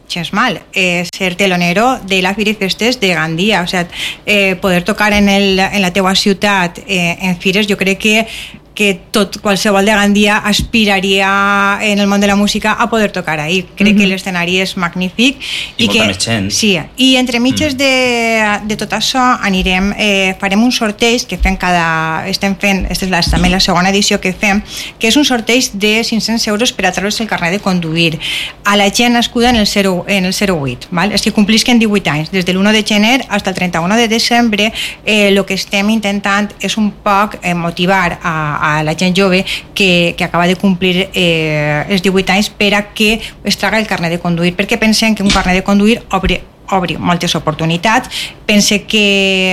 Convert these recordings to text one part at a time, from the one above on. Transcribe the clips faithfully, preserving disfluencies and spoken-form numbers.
gens mal, eh, ser telonero de las Firifestes de Gandia, o sea, eh, poder tocar en, el, en la teua ciutat eh, en fires, jo crec que que tot, qualsevol de Gandia aspiraria en el món de la música a poder tocar ahí. Crec mm-hmm. que l'escenari és magnífic. I, I molta que, més gent. Sí, i entre mitges mm. de, de tot això anirem, eh, farem un sorteig que fem cada, estem fent, aquesta és la, també la segona edició que fem, que és un sorteig de cinc-cents euros per a treure's el carnet de conduir a la gent nascuda en el zero, en el zero vuit, val? És que complisquen divuit anys, des de l'u de gener fins al trenta-u de desembre. El eh, que estem intentant és un poc eh, motivar a, a la gent jove que, que acaba de complir eh, els divuit anys per a que es traga el carnet de conduir, perquè pensem que un carnet de conduir obre, obre moltes oportunitats. Pense que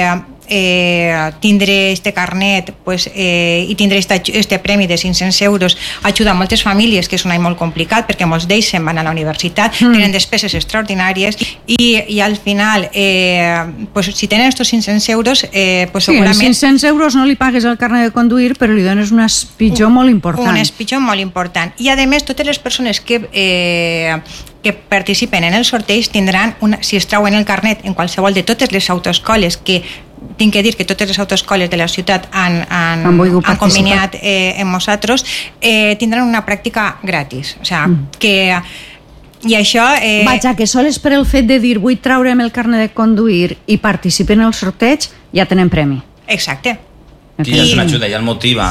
eh, tindre este carnet pues, eh, i tindre este, este premi de cinc-cents euros ajuda a moltes famílies, que és un any molt complicat perquè molts d'ells se'n van a la universitat, mm. tenen despeses extraordinàries i, i al final eh, pues, si tenen estos cinc-cents euros eh, pues, sí, segurament... cinc-cents euros no li pagues el carnet de conduir però li dones un espitjó molt important. Un espitjó molt important. I a més totes les persones que eh, que participen en el sorteig tindran, una, si es trauen el carnet en qualsevol de totes les autoescoles, que tinc que dir que totes les autoescoles de la ciutat han, han, han conveniat eh, amb nosaltres, eh, tindran una pràctica gratis. O sigui, mm. que... I això... Eh... Vaja, que sols per el fet de dir vull traure'm el carnet de conduir i participen en el sorteig, ja tenen premi. Exacte. I ja és una ajuda, ja el motiva...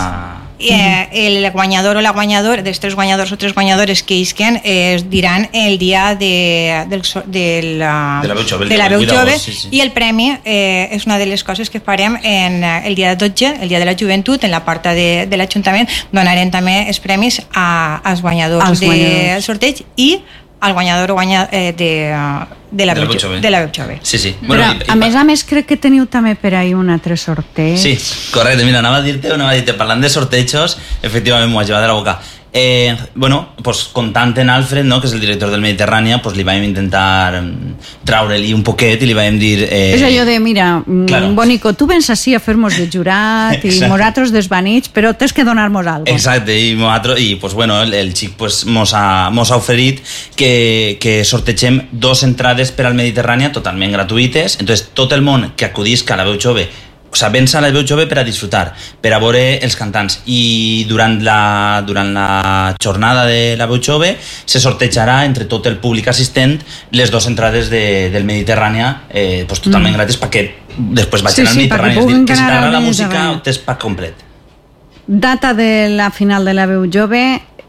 Eh, el guanyador o la guanyadora dels tres guanyadors o tres guanyadores que isquen eh, es diran el dia de, del, del, uh, de la veu jove, de la veu jove sí, sí. I el premi eh, és una de les coses que farem en el dia dotze, el dia de la joventut, en la porta de, de l'Ajuntament donarem també els premis a, als guanyadors, als guanyadors. del sorteig i al guanyador o guanyador eh, de, de la veu jove. De la veu jove. Sí, sí. Bueno, Però, i, i, a més a més, crec que teniu també per ahí un altre sorteig. Sí, correcte. Mira, anava a dir-te, anava a dir-te, parlant de sortejos, efectivament m'ho ha llevat de la boca. Eh, bueno, pues contant en Alfred, no, que és el director del Mediterrània, pues li vam intentar traure-li un poquet i li vam dir... Eh... És allò de, mira, claro. Bonico, tu vens així a fer-nos de jurat i nosaltres desvanits, però tens que donar-nos alguna cosa. Exacte, i, i pues, bueno, el, el xic pues, mos, ha, mos ha oferit que, que sortegem dos entrades per al Mediterrània totalment gratuïtes, entonces tot el món que acudisca a la veu jove, o sigui, vens a la veu jove per a disfrutar, per a veure els cantants, i durant la, durant la jornada de la veu jove se sortejarà entre tot el públic assistent les dues entrades de, del Mediterrània eh, pues, totalment mm. gratis perquè després vagin sí, al Mediterrània, és dir, que si t'agrada la música tens pack complet. Data de la final de la veu jove,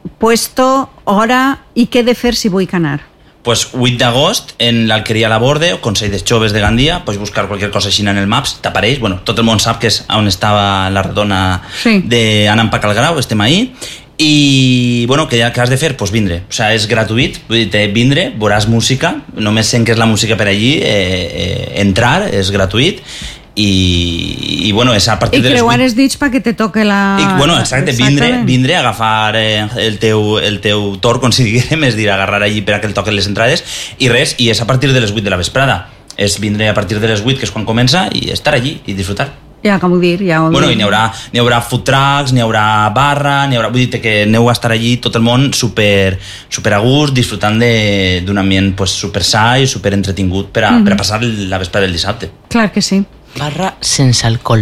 puesto, hora i què he de fer si vull anar? Pues vuit d'agost en l'Alqueria La Borde, o Consell de Joves de Gandia, pots buscar qualsevol cosa així en el Maps, t'apareix, bueno, tot el món sap que és on estava la redona sí. d'Anant Pac al Grau, estem ahí, i bueno, que, que has de fer? Pues vindre, o sigui, és gratuït, vull dir, vindre, veuràs música, només sent que és la música per allí, eh, eh, entrar, és gratuït, i, i bueno, és a partir I de les creuar els dits perquè te toque la... I, bueno, exacte, vindre, vindre a agafar eh, el, teu, el teu tor, com si diguem, és dir, agarrar allí per a que el toquen les entrades, i res, i és a partir de les vuit de la vesprada. És vindre a partir de les vuit, que és quan comença, i estar allí i disfrutar. Ja, com ho dir, ja ho Bueno, i n'hi haurà, n'hi haurà food trucks, n'hi haurà barra, n'hi haurà... Vull dir que aneu a estar allí tot el món super, super a gust, disfrutant d'un ambient pues, super sa i super entretingut per a, mm-hmm. per a passar la vesprada del dissabte. Clar que sí. Barra sense alcohol.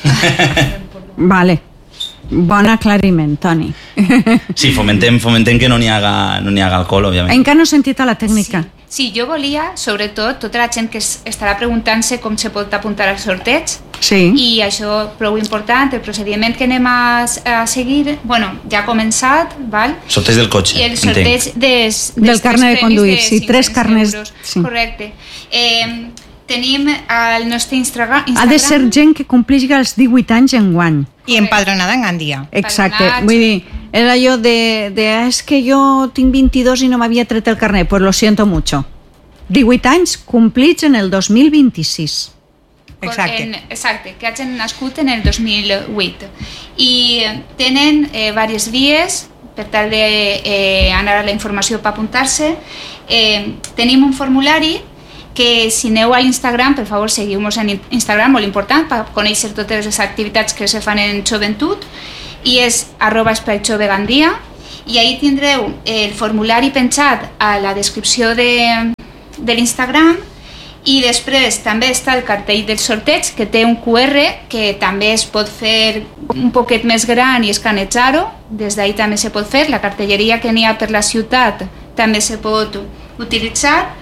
Vale. Bon aclariment, Toni. Sí, fomentem, fomentem que no n'hi haga, no n'hi haga alcohol, òbviament. Encara no he sentit a la tècnica. Sí, sí, jo volia, sobretot, tota la gent que estarà preguntant-se com se pot apuntar al sorteig. Sí. I això prou important, el procediment que anem a, a seguir, bueno, ja ha començat, val? Sorteig del cotxe, I el sorteig des, des del carnet de conduir, sí, tres carnets. Sí. Correcte. Eh, tenim el nostre Instagram... Ha de ser gent que complixi els divuit anys en guany. I empadronada en Gandia. Exacte, vull dir, és allò de, de és que jo tinc vint-i-dos i no m'havia tret el carnet, pues lo siento mucho. divuit anys complits en el dos mil vint-i-sis. Exacte. En, exacte, que hagin nascut en el dos mil vuit. I tenen eh, diverses vies per tal d'anar eh, a la informació per apuntar-se. Eh, tenim un formulari que si aneu a l'Instagram, per favor, seguiu-nos en Instagram, molt important, per conèixer totes les activitats que se fan en joventut, i és arroba espai jove Gandia, i ahí tindreu el formulari penjat a la descripció de, de l'Instagram. I després també està el cartell del sorteig, que té un cu erre que també es pot fer un poquet més gran i escanejar-ho. Des d'ahí també se pot fer. La cartelleria que n'hi ha per la ciutat també se pot utilitzar.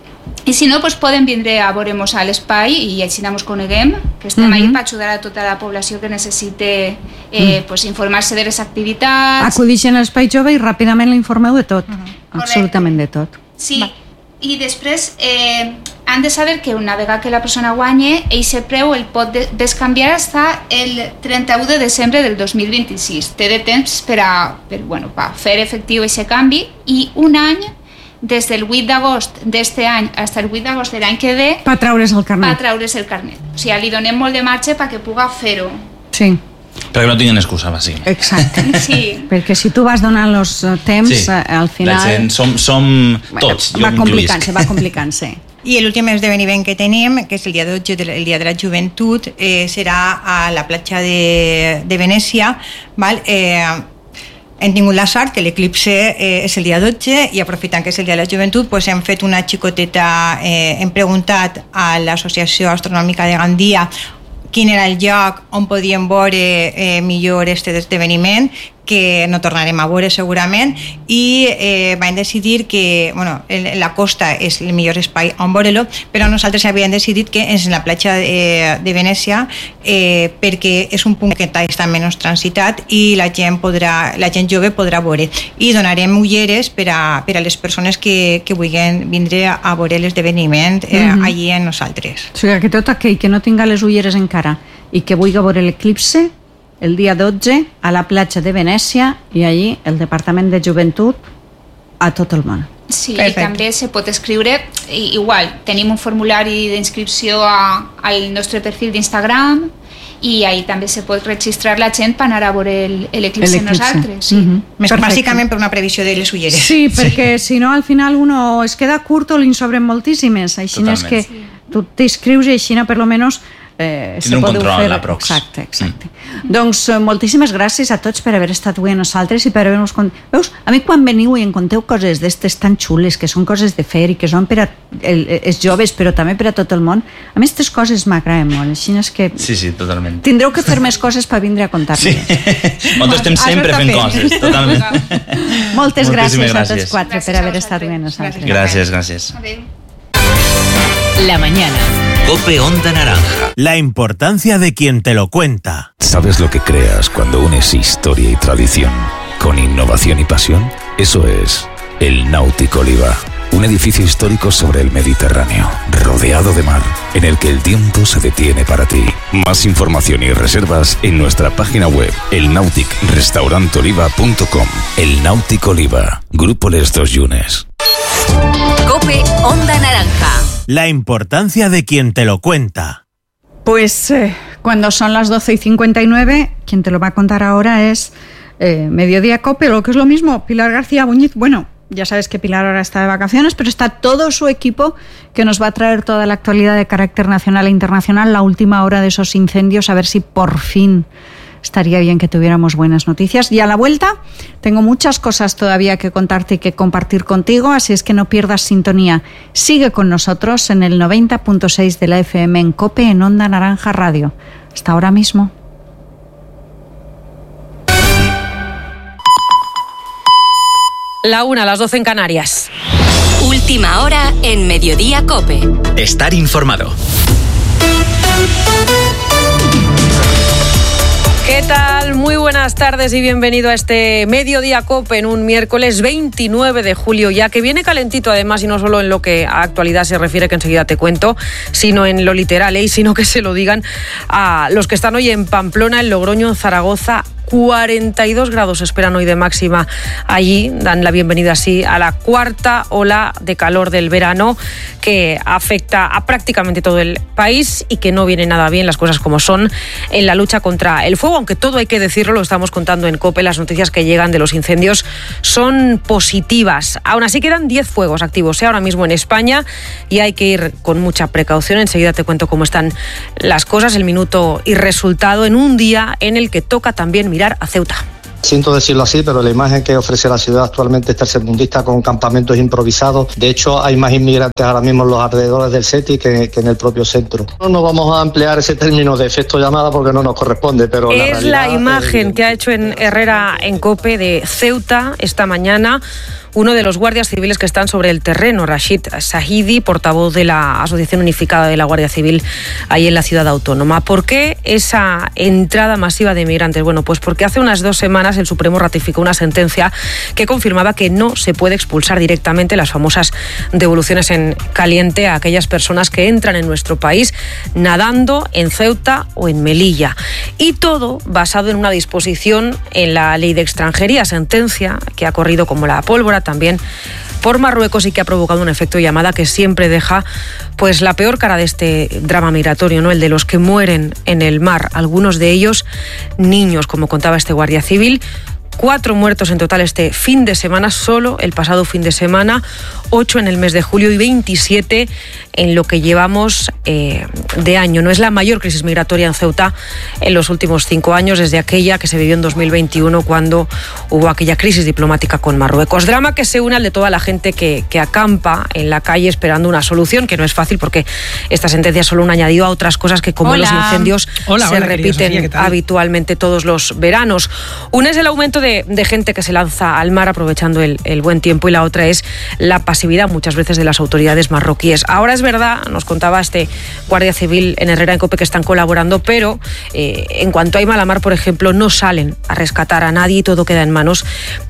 I si no, doncs poden vindre a veure-nos a l'espai i així ens coneguem, que estem uh-huh. ahí per ajudar a tota la població que necessite eh, mm. pues, informar-se de les activitats. Acudixen a l'Espai Jove i ràpidament l'informeu de tot, uh-huh. absolutament de tot. Sí, Va. I després eh, han de saber que una vegada que la persona guanye, eixe preu el pot descanviar fins el trenta-u de desembre del dos mil vint-i-sis. Té de temps per a per, bueno, per fer efectiu aquest canvi i un any des del vuit d'agost d'este any fins el vuit d'agost de l'any que ve per traure's el carnet. Per traure's el carnet. O sigui, li donem molt de marge perquè puga fer-ho. Sí. Perquè no tinguin excusa, bàsicament. Exacte. Sí. Perquè si tu vas donant els temps, sí. al final... La gent som, som tots, va complicant-se, va complicant-se. I l'últim esdeveniment que tenim, que és el dia dotze, el dia de la joventut, eh, serà a la platja de, de Venècia, val? Eh, hem tingut la sort que l'eclipse eh, és el dia dotze i aprofitant que és el dia de la joventut pues hem fet una xicoteta, eh, hem preguntat a l'Associació Astronòmica de Gandia quin era el lloc on podíem veure eh, millor aquest esdeveniment, que no tornarem a veure segurament, i eh, vam decidir que bueno, la costa és el millor espai on veure-lo, però nosaltres havíem decidit que és en la platja de, de Venècia eh, perquè és un punt que està menys transitat i la gent, podrà, la gent jove podrà veure. I donarem ulleres per a, per a les persones que, que vulguin vindre a veure l'esdeveniment eh, mm-hmm. allí en nosaltres. O sigui que tot aquell que no tinga les ulleres encara i que vulgui veure l'eclipse el dia dotze a la platja de Venècia i allí el Departament de Joventut a tot el món. Sí, Perfecte. I també se pot escriure, igual, tenim un formulari d'inscripció a, al nostre perfil d'Instagram i ahí també se pot registrar la gent per anar a veure l'eclipse nosaltres. Sí. Mm-hmm. Més bàsicament per una previsió de les ulleres. Sí, perquè sí. Si no al final uno es queda curt o li sobren moltíssimes. Així és que sí. tu t'inscrius i així per lo menos Eh, tindre un control fer... a la prox. Exacte, exacte. Mm. Doncs eh, moltíssimes gràcies a tots per haver estat avui a nosaltres i per haver-nos... Cont... Veus, a mi quan veniu i em conteu coses d'estes tan xules, que són coses de fer i que són per a el, els joves, però també per a tot el món, a mi aquestes coses m'agraden molt. Així és que... Sí, sí, totalment. Tindreu que fer més coses per vindre a contar-me. Sí. Nosaltres estem sempre fent coses, totalment. Moltes gràcies, gràcies a tots quatre gràcies per haver estat avui a nosaltres. Gràcies, gràcies. Adéu. La mañana. COPE Onda Naranja. La importancia de quien te lo cuenta. ¿Sabes lo que creas cuando unes historia y tradición con innovación y pasión? Eso es el Náutico Oliva. Un edificio histórico sobre el Mediterráneo, rodeado de mar, en el que el tiempo se detiene para ti. Más información y reservas en nuestra página web, el nautic restaurant oliva punto com. El Náutico Oliva. Grupo Les Dos Yunes. COPE Onda Naranja. La importancia de quien te lo cuenta. Pues eh, cuando son las doce y cincuenta y nueve, quien te lo va a contar ahora es eh, Mediodía COPE, lo que es lo mismo, Pilar García Buñiz. Bueno, ya sabes que Pilar ahora está de vacaciones, pero está todo su equipo que nos va a traer toda la actualidad de carácter nacional e internacional, la última hora de esos incendios, a ver si por fin estaría bien que tuviéramos buenas noticias. Y a la vuelta tengo muchas cosas todavía que contarte y que compartir contigo, así es que no pierdas sintonía. Sigue con nosotros en el noventa punto seis de la F M en COPE, en Onda Naranja Radio. Hasta ahora mismo. La una, a las doce en Canarias. Última hora en Mediodía COPE. Estar informado. ¿Qué tal? Muy buenas tardes y bienvenido a este Mediodía COPE en un miércoles veintinueve de julio ya, que viene calentito además, y no solo en lo que a actualidad se refiere, que enseguida te cuento, sino en lo literal, ¿eh? Y sino que se lo digan a los que están hoy en Pamplona, en Logroño, en Zaragoza. cuarenta y dos grados esperan hoy de máxima allí. Dan la bienvenida así a la cuarta ola de calor del verano que afecta a prácticamente todo el país y que no viene nada bien, las cosas como son, en la lucha contra el fuego. Aunque todo hay que decirlo, lo estamos contando en COPE, las noticias que llegan de los incendios son positivas. Aún así quedan diez fuegos activos, ¿eh? Ahora mismo en España, y hay que ir con mucha precaución. Enseguida te cuento cómo están las cosas, el minuto y resultado en un día en el que toca también mirar a Ceuta. Siento decirlo así, pero la imagen que ofrece la ciudad actualmente es tercermundista con campamentos improvisados. De hecho, hay más inmigrantes ahora mismo en los alrededores del SETI que, que en el propio centro. No nos vamos a emplear ese término de efecto llamada porque no nos corresponde, pero es la realidad, la imagen es... que ha hecho en Herrera en COPE de Ceuta esta mañana. Uno de los guardias civiles que están sobre el terreno, Rashid Sahidi, portavoz de la Asociación Unificada de la Guardia Civil ahí en la ciudad autónoma. ¿Por qué esa entrada masiva de inmigrantes? Bueno, pues porque hace unas dos semanas el Supremo ratificó una sentencia que confirmaba que no se puede expulsar directamente, las famosas devoluciones en caliente, a aquellas personas que entran en nuestro país nadando en Ceuta o en Melilla. Y todo basado en una disposición en la Ley de Extranjería, sentencia que ha corrido como la pólvora también por Marruecos y que ha provocado un efecto llamada que siempre deja pues la peor cara de este drama migratorio, ¿no? El de los que mueren en el mar, algunos de ellos niños, como contaba este guardia civil. Cuatro muertos en total este fin de semana, solo el pasado fin de semana, ocho en el mes de julio y veintisiete en lo que llevamos eh, de año. No es la mayor crisis migratoria en Ceuta en los últimos cinco años, desde aquella que se vivió en dos mil veintiuno, cuando hubo aquella crisis diplomática con Marruecos. Drama que se une al de toda la gente que, que acampa en la calle esperando una solución, que no es fácil porque esta sentencia es solo un añadido a otras cosas que, como hola. los incendios, hola, se hola, repiten Sofía, habitualmente todos los veranos. Una es el aumento de, de gente que se lanza al mar aprovechando el, el buen tiempo, y la otra es la pasividad muchas veces de las autoridades marroquíes. Ahora es verdad, nos contaba este guardia civil en Herrera en COPE, que están colaborando, pero eh, en cuanto hay mala mar, por ejemplo, no salen a rescatar a nadie y todo queda en manos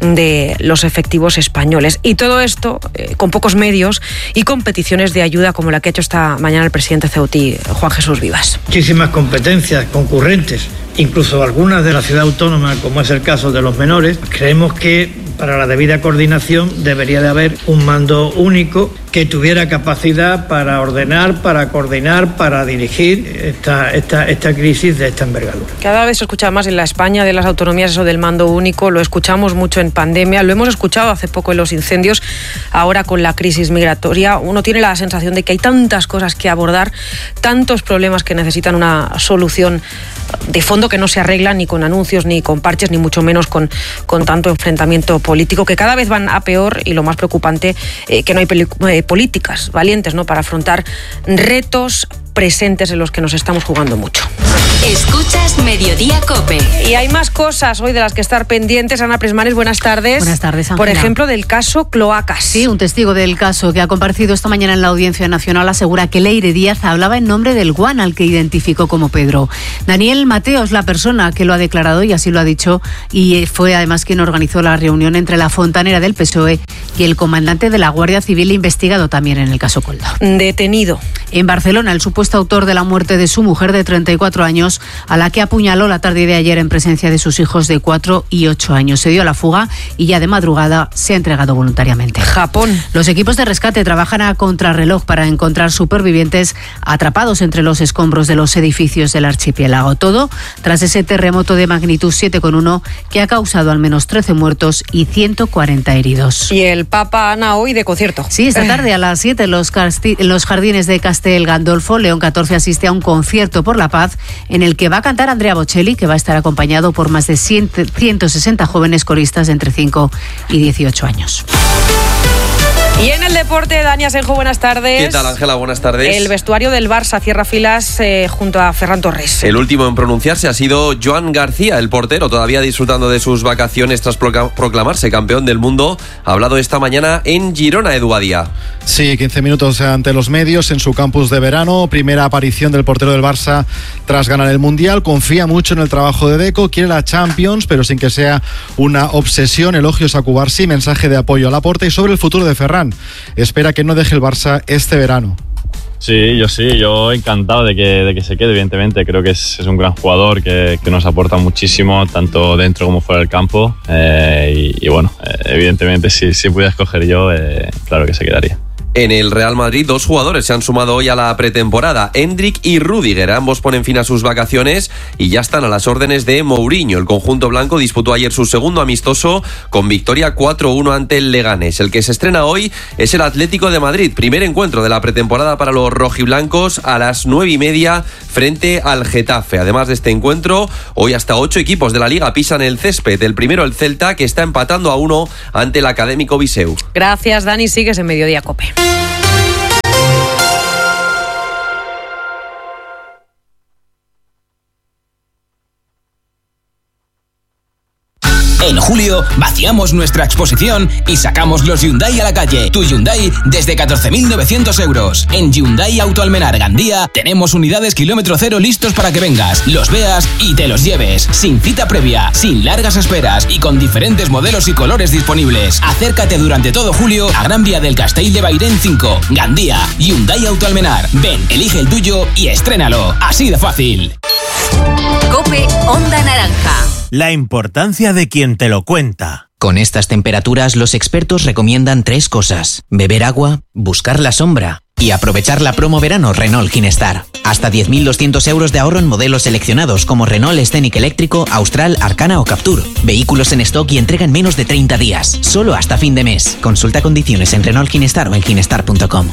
de los efectivos españoles. Y todo esto eh, con pocos medios y con peticiones de ayuda como la que ha hecho esta mañana el presidente ceutí, Juan Jesús Vivas. Muchísimas competencias concurrentes, incluso algunas de la ciudad autónoma, como es el caso de los menores. Creemos que para la debida coordinación debería de haber un mando único que tuviera capacidad para ordenar, para coordinar, para dirigir esta, esta, esta crisis de esta envergadura. Cada vez se escucha más en la España de las autonomías eso del mando único, lo escuchamos mucho en pandemia, lo hemos escuchado hace poco en los incendios, ahora con la crisis migratoria. Uno tiene la sensación de que hay tantas cosas que abordar, tantos problemas que necesitan una solución de fondo que no se arreglan ni con anuncios, ni con parches, ni mucho menos con, con tanto enfrentamiento político, que cada vez van a peor, y lo más preocupante, eh, que no hay peli- eh, políticas valientes, ¿no?, para afrontar retos presentes en los que nos estamos jugando mucho. Escuchas Mediodía COPE. Y hay más cosas hoy de las que estar pendientes. Ana Presmanes, buenas tardes. Buenas tardes, Ángela. Por ejemplo, del caso Cloacas. Sí, un testigo del caso que ha comparecido esta mañana en la Audiencia Nacional asegura que Leire Díaz hablaba en nombre del guan al que identificó como Pedro. Daniel Mateo es la persona que lo ha declarado y así lo ha dicho, y fue además quien organizó la reunión entre la fontanera del P S O E y el comandante de la Guardia Civil, investigado también en el caso Coldo. Detenido. En Barcelona, el supuesto autor de la muerte de su mujer de treinta y cuatro años, a la que apuñaló la tarde de ayer en presencia de sus hijos de cuatro y ocho años. Se dio a la fuga y ya de madrugada se ha entregado voluntariamente. Japón. Los equipos de rescate trabajan a contrarreloj para encontrar supervivientes atrapados entre los escombros de los edificios del archipiélago. Todo tras ese terremoto de magnitud siete coma uno que ha causado al menos trece muertos y ciento cuarenta heridos. Y el Papa, Ana, hoy de concierto. Sí, esta tarde a las siete en los, Casti- en los jardines de Castel Gandolfo, León catorce asiste a un concierto por la paz en el que va a cantar Andrea Bocelli, que va a estar acompañado por más de ciento sesenta jóvenes coristas de entre cinco y dieciocho años. Y en el deporte, Dani Asenjo, buenas tardes. ¿Qué tal, Ángela? Buenas tardes. El vestuario del Barça cierra filas eh, junto a Ferran Torres. El último en pronunciarse ha sido Joan García, el portero, todavía disfrutando de sus vacaciones tras proclamarse campeón del mundo. Ha hablado esta mañana en Girona, Edu Badía. Sí, quince minutos ante los medios en su campus de verano. Primera aparición del portero del Barça tras ganar el Mundial. Confía mucho en el trabajo de Deco, quiere la Champions, pero sin que sea una obsesión. Elogios a Cubarsí, mensaje de apoyo a Laporta y sobre el futuro de Ferran. Espera que no deje el Barça este verano. Sí, yo sí, yo encantado de que, de que se quede, evidentemente. Creo que es, es un gran jugador que, que nos aporta muchísimo, tanto dentro como fuera del campo. Eh, y, y bueno, eh, evidentemente, si, si pudiera escoger yo, eh, claro que se quedaría. En el Real Madrid, dos jugadores se han sumado hoy a la pretemporada, Endrick y Rüdiger. Ambos ponen fin a sus vacaciones y ya están a las órdenes de Mourinho. El conjunto blanco disputó ayer su segundo amistoso con victoria cuatro uno ante el Leganés. El que se estrena hoy es el Atlético de Madrid. Primer encuentro de la pretemporada para los rojiblancos a las nueve y media frente al Getafe. Además de este encuentro, hoy hasta ocho equipos de la Liga pisan el césped. El primero, el Celta, que está empatando a uno ante el Académico Viseu. Gracias, Dani. Sigues en Mediodía COPE. En julio vaciamos nuestra exposición y sacamos los Hyundai a la calle. Tu Hyundai desde catorce mil novecientos euros. En Hyundai Auto Almenar Gandía tenemos unidades kilómetro cero listos para que vengas, los veas y te los lleves. Sin cita previa, sin largas esperas y con diferentes modelos y colores disponibles. Acércate durante todo julio a Gran Vía del Castell de Bairén cinco, Gandía. Hyundai Auto Almenar. Ven, elige el tuyo y estrénalo. Así de fácil. COPE Onda Naranja. La importancia de quien te lo cuenta. Con estas temperaturas, los expertos recomiendan tres cosas: beber agua, buscar la sombra y aprovechar la promo verano Renault Ginestar. Hasta diez mil doscientos euros de ahorro en modelos seleccionados como Renault Scenic Eléctrico, Austral, Arcana o Captur. Vehículos en stock y entrega en menos de treinta días. Solo hasta fin de mes. Consulta condiciones en Renault Ginestar o en ginestar punto com.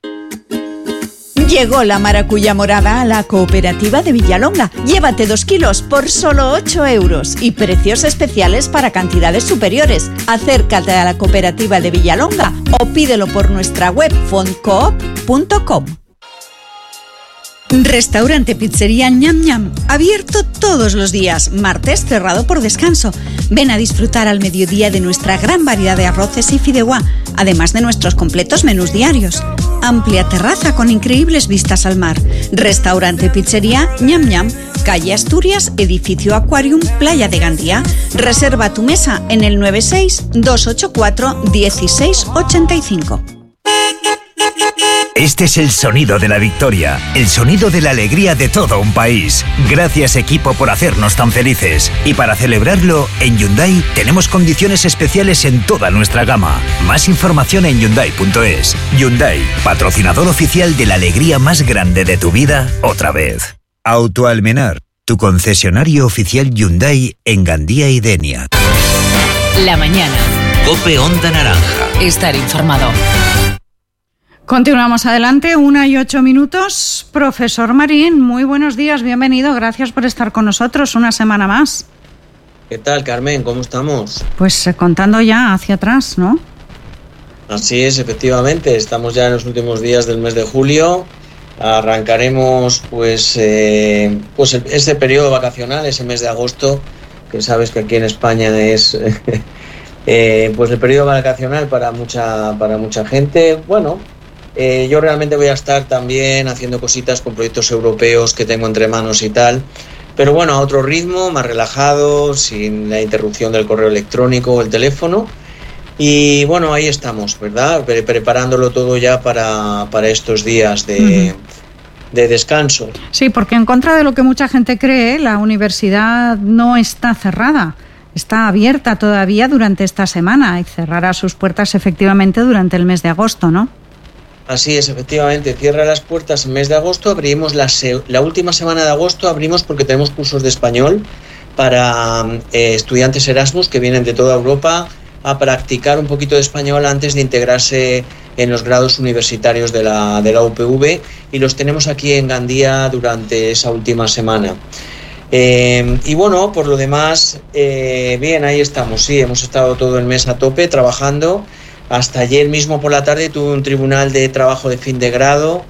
Llegó la maracuyá morada a la cooperativa de Villalonga. Llévate dos kilos por solo ocho euros y precios especiales para cantidades superiores. Acércate a la cooperativa de Villalonga o pídelo por nuestra web fondcoop punto com. Restaurante Pizzería Ñam Ñam, abierto todos los días, martes cerrado por descanso. Ven a disfrutar al mediodía de nuestra gran variedad de arroces y fideuá, además de nuestros completos menús diarios. Amplia terraza con increíbles vistas al mar. Restaurante Pizzería Ñam Ñam, calle Asturias, edificio Aquarium, Playa de Gandía. Reserva tu mesa en el nueve seis dos ocho cuatro uno seis ocho cinco. Este es el sonido de la victoria, el sonido de la alegría de todo un país. Gracias, equipo, por hacernos tan felices. Y para celebrarlo, en Hyundai tenemos condiciones especiales en toda nuestra gama. Más información en hyundai punto es. Hyundai, patrocinador oficial de la alegría más grande de tu vida, otra vez. Auto Almenar, tu concesionario oficial Hyundai en Gandía y Denia. La mañana. COPE Onda Naranja. Estar informado. Continuamos adelante, una y ocho minutos. Profesor Marín, muy buenos días, bienvenido, gracias por estar con nosotros una semana más. ¿Qué tal, Carmen? ¿Cómo estamos? Pues eh, contando ya hacia atrás, ¿no? Así es, efectivamente, estamos ya en los últimos días del mes de julio. Arrancaremos pues, eh, pues ese periodo vacacional, ese mes de agosto, que sabes que aquí en España es eh, pues el periodo vacacional para mucha, para mucha gente. Bueno, Eh, yo realmente voy a estar también haciendo cositas con proyectos europeos que tengo entre manos y tal, pero bueno, a otro ritmo, más relajado, sin la interrupción del correo electrónico o el teléfono. Y bueno, ahí estamos, ¿verdad? Pre- preparándolo todo ya para, para estos días de, uh-huh. de descanso. Sí, porque en contra de lo que mucha gente cree, la universidad no está cerrada. Está abierta todavía durante esta semana y cerrará sus puertas efectivamente durante el mes de agosto, ¿no? Así es, efectivamente, cierra las puertas en mes de agosto, abrimos la, se- la última semana de agosto, abrimos porque tenemos cursos de español para eh, estudiantes Erasmus que vienen de toda Europa a practicar un poquito de español antes de integrarse en los grados universitarios de la, de la U P V, y los tenemos aquí en Gandía durante esa última semana. Eh, y bueno, por lo demás, eh, bien, ahí estamos, sí, hemos estado todo el mes a tope trabajando. Hasta ayer mismo por la tarde tuve un tribunal de trabajo de fin de grado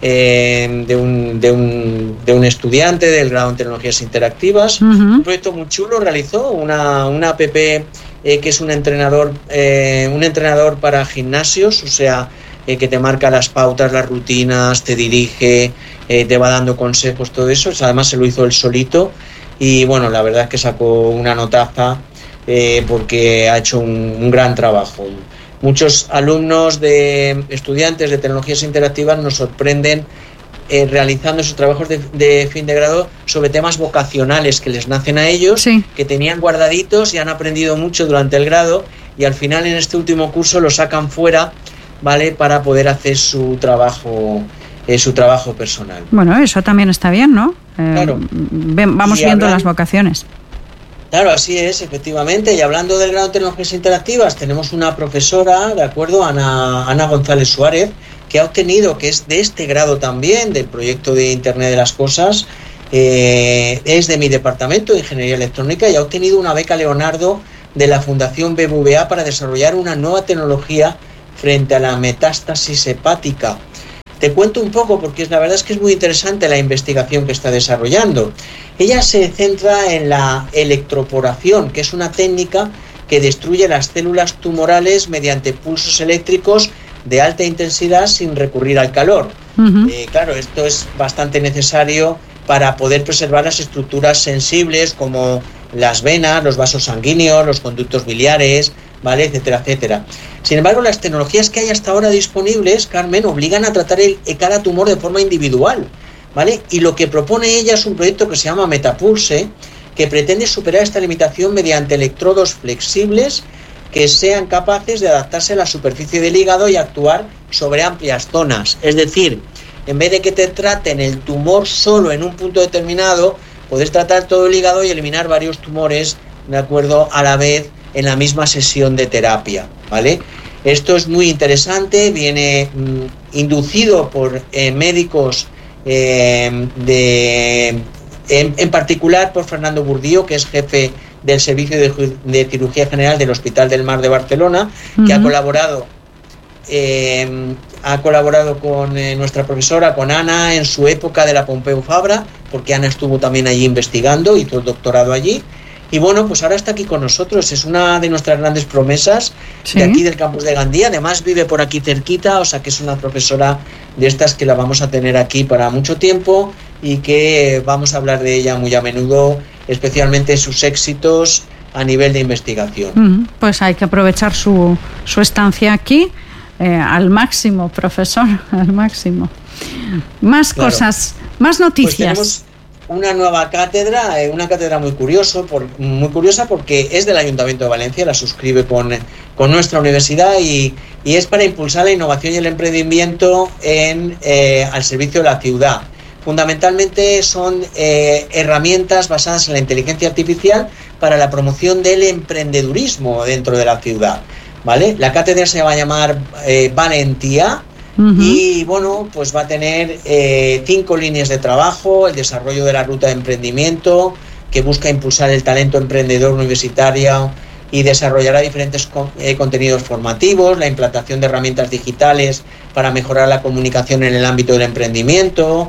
eh, de, un, de, un, de un estudiante del grado en tecnologías interactivas. Uh-huh. Un proyecto muy chulo, realizó una, una app eh, que es un entrenador, eh, un entrenador para gimnasios, o sea, eh, que te marca las pautas, las rutinas, te dirige, eh, te va dando consejos, todo eso. Además se lo hizo él solito y bueno, la verdad es que sacó una notaza eh, porque ha hecho un, un gran trabajo. Muchos alumnos de estudiantes de tecnologías interactivas nos sorprenden eh, realizando esos trabajos de, de fin de grado sobre temas vocacionales que les nacen a ellos, sí. que tenían guardaditos y han aprendido mucho durante el grado, y al final en este último curso lo sacan fuera, ¿vale?, para poder hacer su trabajo, eh, su trabajo personal. Bueno, eso también está bien, ¿no? Eh, claro. Ven, vamos y viendo hablan... las vocaciones. Claro, así es, efectivamente. Y hablando del grado de tecnologías interactivas, tenemos una profesora, ¿de acuerdo? Ana, Ana González Suárez, que ha obtenido, que es de este grado también, del proyecto de Internet de las Cosas, eh, es de mi departamento de Ingeniería Electrónica y ha obtenido una beca Leonardo de la Fundación B B V A para desarrollar una nueva tecnología frente a la metástasis hepática. Te cuento un poco porque la verdad es que es muy interesante la investigación que está desarrollando. Ella se centra en la electroporación, que es una técnica que destruye las células tumorales mediante pulsos eléctricos de alta intensidad sin recurrir al calor. Uh-huh. Eh, claro, esto es bastante necesario para poder preservar las estructuras sensibles como las venas, los vasos sanguíneos, los conductos biliares, ¿vale? Etcétera, etcétera. Sin embargo, las tecnologías que hay hasta ahora disponibles, Carmen, obligan a tratar el, cada tumor de forma individual, ¿vale? Y lo que propone ella es un proyecto que se llama Metapulse, que pretende superar esta limitación mediante electrodos flexibles que sean capaces de adaptarse a la superficie del hígado y actuar sobre amplias zonas. Es decir, en vez de que te traten el tumor solo en un punto determinado, puedes tratar todo el hígado y eliminar varios tumores, de acuerdo, a la vez en la misma sesión de terapia, ¿vale? Esto es muy interesante, viene mmm, inducido por eh, médicos eh, de, en, en particular por Fernando Burdío, que es jefe del Servicio de, de Cirugía General del Hospital del Mar de Barcelona, uh-huh. que ha colaborado eh, ha colaborado con eh, nuestra profesora, con Ana, en su época de la Pompeu Fabra, porque Ana estuvo también allí investigando, hizo el doctorado allí. Y bueno, pues ahora está aquí con nosotros, es una de nuestras grandes promesas, ¿sí?, de aquí del campus de Gandía, además vive por aquí cerquita, o sea que es una profesora de estas que la vamos a tener aquí para mucho tiempo y que vamos a hablar de ella muy a menudo, especialmente sus éxitos a nivel de investigación. Pues hay que aprovechar su, su estancia aquí eh, al máximo, profesor, al máximo. Más claro. cosas, más noticias. Pues una nueva cátedra, una cátedra muy curioso, por, muy curiosa porque es del Ayuntamiento de Valencia, la suscribe con, con nuestra universidad y, y es para impulsar la innovación y el emprendimiento en, eh, al servicio de la ciudad. Fundamentalmente son eh, herramientas basadas en la inteligencia artificial para la promoción del emprendedurismo dentro de la ciudad, ¿vale? La cátedra se va a llamar eh, Valentía. Uh-huh. Y bueno, pues va a tener eh, cinco líneas de trabajo: el desarrollo de la ruta de emprendimiento, que busca impulsar el talento emprendedor universitario y desarrollará diferentes con, eh, contenidos formativos, la implantación de herramientas digitales para mejorar la comunicación en el ámbito del emprendimiento,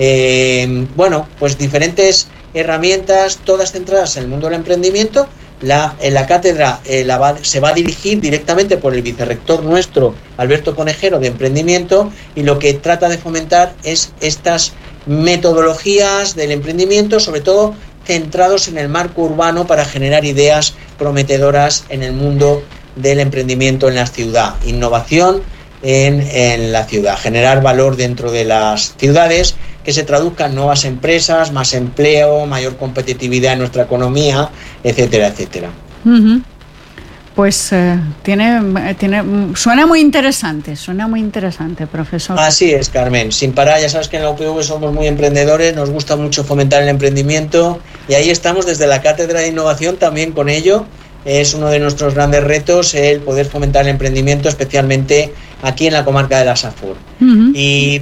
eh, bueno, pues diferentes herramientas, todas centradas en el mundo del emprendimiento. La, en la cátedra eh, la va, se va a dirigir directamente por el vicerrector nuestro, Alberto Conejero, de Emprendimiento, y lo que trata de fomentar es estas metodologías del emprendimiento, sobre todo centrados en el marco urbano para generar ideas prometedoras en el mundo del emprendimiento en la ciudad, innovación en, en la ciudad, generar valor dentro de las ciudades, que se traduzca en nuevas empresas, más empleo, mayor competitividad en nuestra economía, etcétera, etcétera. Uh-huh. Pues eh, tiene, tiene, suena muy interesante, suena muy interesante, profesor. Así es, Carmen, sin parar, ya sabes que en la U P V somos muy emprendedores, nos gusta mucho fomentar el emprendimiento y ahí estamos desde la Cátedra de Innovación también con ello. Es uno de nuestros grandes retos el poder fomentar el emprendimiento, especialmente aquí en la comarca de la Safor. Uh-huh. Y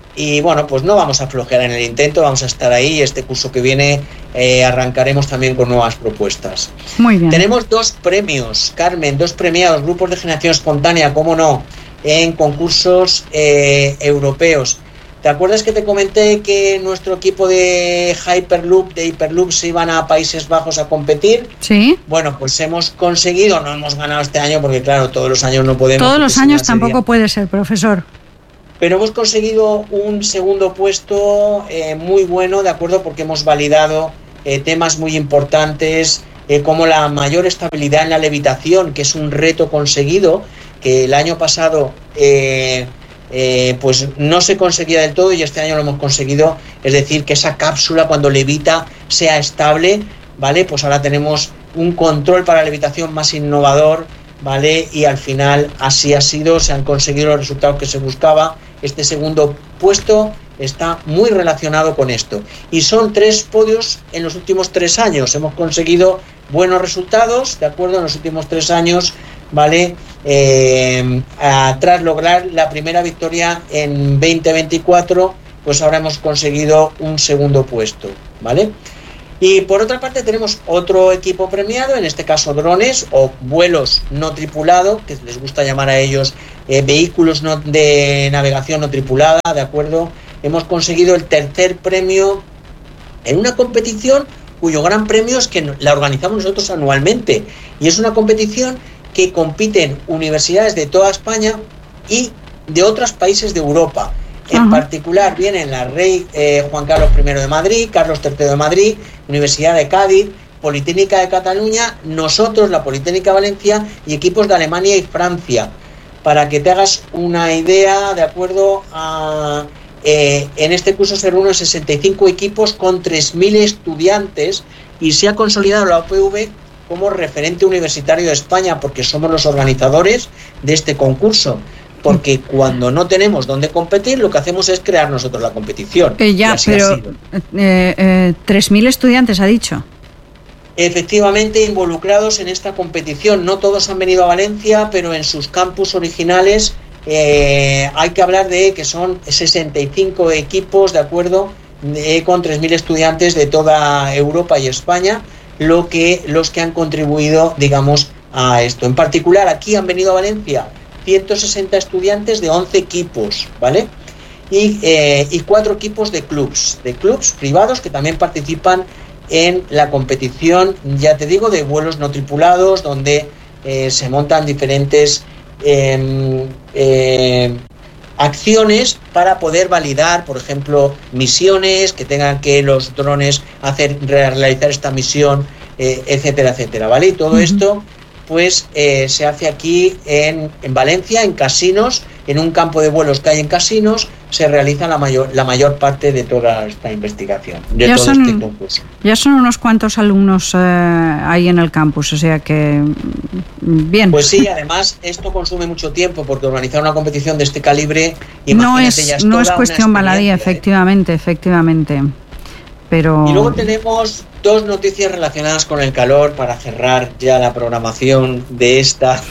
Y bueno, pues no vamos a flojear en el intento, vamos a estar ahí. Este curso que viene eh, arrancaremos también con nuevas propuestas. Muy bien. Tenemos dos premios, Carmen, dos premiados, grupos de generación espontánea, cómo no, en concursos eh, europeos. ¿Te acuerdas que te comenté que nuestro equipo de Hyperloop, de Hyperloop, se iban a Países Bajos a competir? Sí. Bueno, pues hemos conseguido, no hemos ganado este año porque claro, todos los años no podemos. Todos los años tampoco puede ser, profesor. Pero hemos conseguido un segundo puesto eh, muy bueno, ¿de acuerdo? Porque hemos validado eh, temas muy importantes eh, como la mayor estabilidad en la levitación, que es un reto conseguido, que el año pasado eh, eh, pues no se conseguía del todo y este año lo hemos conseguido. Es decir, que esa cápsula cuando levita sea estable, ¿vale? Pues ahora tenemos un control para la levitación más innovador, ¿vale? Y al final así ha sido, se han conseguido los resultados que se buscaba. Este segundo puesto está muy relacionado con esto. Y son tres podios en los últimos tres años. Hemos conseguido buenos resultados, ¿de acuerdo? En los últimos tres años, ¿vale? eh, a, tras lograr la primera victoria en veinte veinticuatro, pues ahora hemos conseguido un segundo puesto, ¿vale? Y por otra parte tenemos otro equipo premiado, en este caso drones o vuelos no tripulados, que les gusta llamar a ellos eh, vehículos no, de navegación no tripulada, ¿de acuerdo? Hemos conseguido el tercer premio en una competición cuyo gran premio es que la organizamos nosotros anualmente, y es una competición que compiten universidades de toda España y de otros países de Europa. En uh-huh. particular vienen la Rey eh, Juan Carlos primero de Madrid, Carlos tercero de Madrid, Universidad de Cádiz, Politécnica de Cataluña, nosotros, la Politécnica de Valencia, y equipos de Alemania y Francia. Para que te hagas una idea, de acuerdo a... Eh, en este curso se reúnen sesenta y cinco equipos con tres mil estudiantes, y se ha consolidado la U P V como referente universitario de España, porque somos los organizadores de este concurso. Porque cuando no tenemos dónde competir, lo que hacemos es crear nosotros la competición. Eh, ya, pero eh, eh, tres mil estudiantes, ha dicho. Efectivamente, involucrados en esta competición. No todos han venido a Valencia, pero en sus campus originales eh, hay que hablar de que son sesenta y cinco equipos, de acuerdo, eh, con tres mil estudiantes de toda Europa y España, lo que, los que han contribuido, digamos, a esto. En particular, aquí han venido a Valencia ciento sesenta estudiantes de once equipos, ¿vale? Y, eh, y cuatro equipos de clubs, de clubs privados que también participan en la competición, ya te digo, de vuelos no tripulados, donde eh, se montan diferentes eh, eh, acciones para poder validar, por ejemplo, misiones, que tengan que los drones hacer realizar esta misión, eh, etcétera, etcétera, ¿vale? Y todo uh-huh. esto pues eh, se hace aquí en, en Valencia, en casinos, en un campo de vuelos que hay en casinos, se realiza la mayor la mayor parte de toda esta investigación, de ya todo son, este concurso. Ya son unos cuantos alumnos eh, ahí en el campus, o sea que bien. Pues sí, además esto consume mucho tiempo, porque organizar una competición de este calibre, no es, ya es no es cuestión baladí, ¿eh? efectivamente, efectivamente. Pero... Y luego tenemos dos noticias relacionadas con el calor para cerrar ya la programación de esta.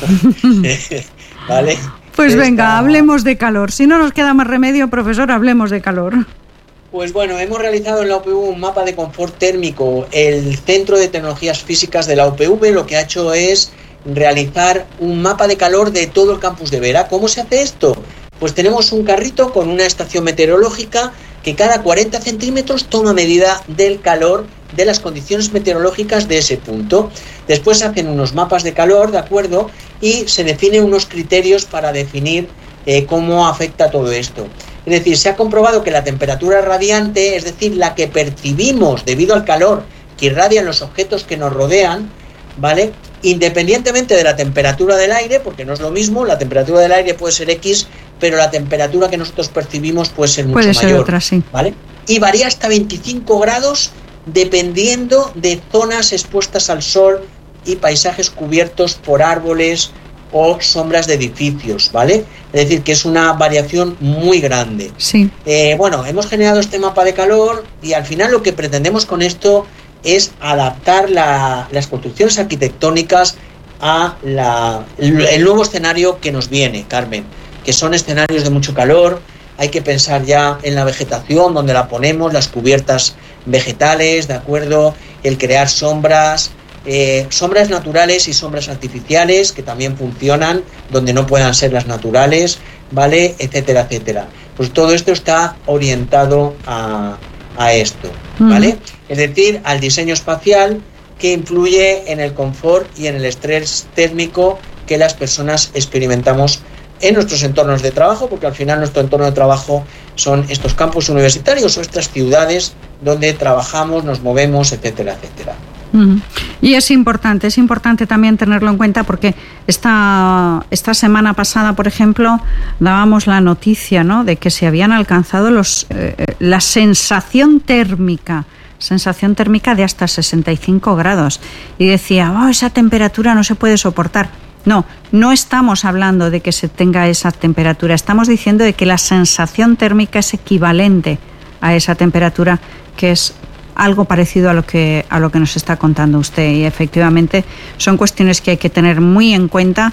¿Vale? Pues de venga, esta... hablemos de calor. Si no nos queda más remedio, profesor, hablemos de calor. Pues bueno, hemos realizado en la U P V un mapa de confort térmico. El Centro de Tecnologías Físicas de la U P V lo que ha hecho es realizar un mapa de calor de todo el campus de Vera. ¿Cómo se hace esto? Pues tenemos un carrito con una estación meteorológica que cada cuarenta centímetros toma medida del calor, de las condiciones meteorológicas de ese punto. Después se hacen unos mapas de calor, ¿de acuerdo? Y se definen unos criterios para definir eh, cómo afecta todo esto. Es decir, se ha comprobado que la temperatura radiante, es decir, la que percibimos debido al calor que irradian los objetos que nos rodean, ¿vale? Independientemente de la temperatura del aire, porque no es lo mismo, la temperatura del aire puede ser X, pero la temperatura que nosotros percibimos puede ser mucho puede ser mayor, otra, sí. ¿vale? Y varía hasta veinticinco grados dependiendo de zonas expuestas al sol y paisajes cubiertos por árboles o sombras de edificios, ¿vale? Es decir, que es una variación muy grande. Sí. Eh, bueno, hemos generado este mapa de calor y al final lo que pretendemos con esto es adaptar la, las construcciones arquitectónicas a la, el nuevo escenario que nos viene, Carmen, que son escenarios de mucho calor. Hay que pensar ya en la vegetación, donde la ponemos, las cubiertas vegetales, ¿de acuerdo? El crear sombras, eh, sombras naturales y sombras artificiales, que también funcionan, donde no puedan ser las naturales, ¿vale? Etcétera, etcétera. Pues todo esto está orientado a, a esto, ¿vale? Mm. Es decir, al diseño espacial que influye en el confort y en el estrés térmico que las personas experimentamos en nuestros entornos de trabajo, porque al final nuestro entorno de trabajo son estos campus universitarios o estas ciudades donde trabajamos, nos movemos, etcétera, etcétera. Uh-huh. Y es importante, es importante también tenerlo en cuenta, porque esta, esta semana pasada, por ejemplo, dábamos la noticia, ¿no?, de que se habían alcanzado los eh, la sensación térmica, sensación térmica de hasta sesenta y cinco grados. Y decía, oh, esa temperatura no se puede soportar. No, no estamos hablando de que se tenga esa temperatura, estamos diciendo de que la sensación térmica es equivalente a esa temperatura, que es algo parecido a lo que a lo que nos está contando usted. Y efectivamente son cuestiones que hay que tener muy en cuenta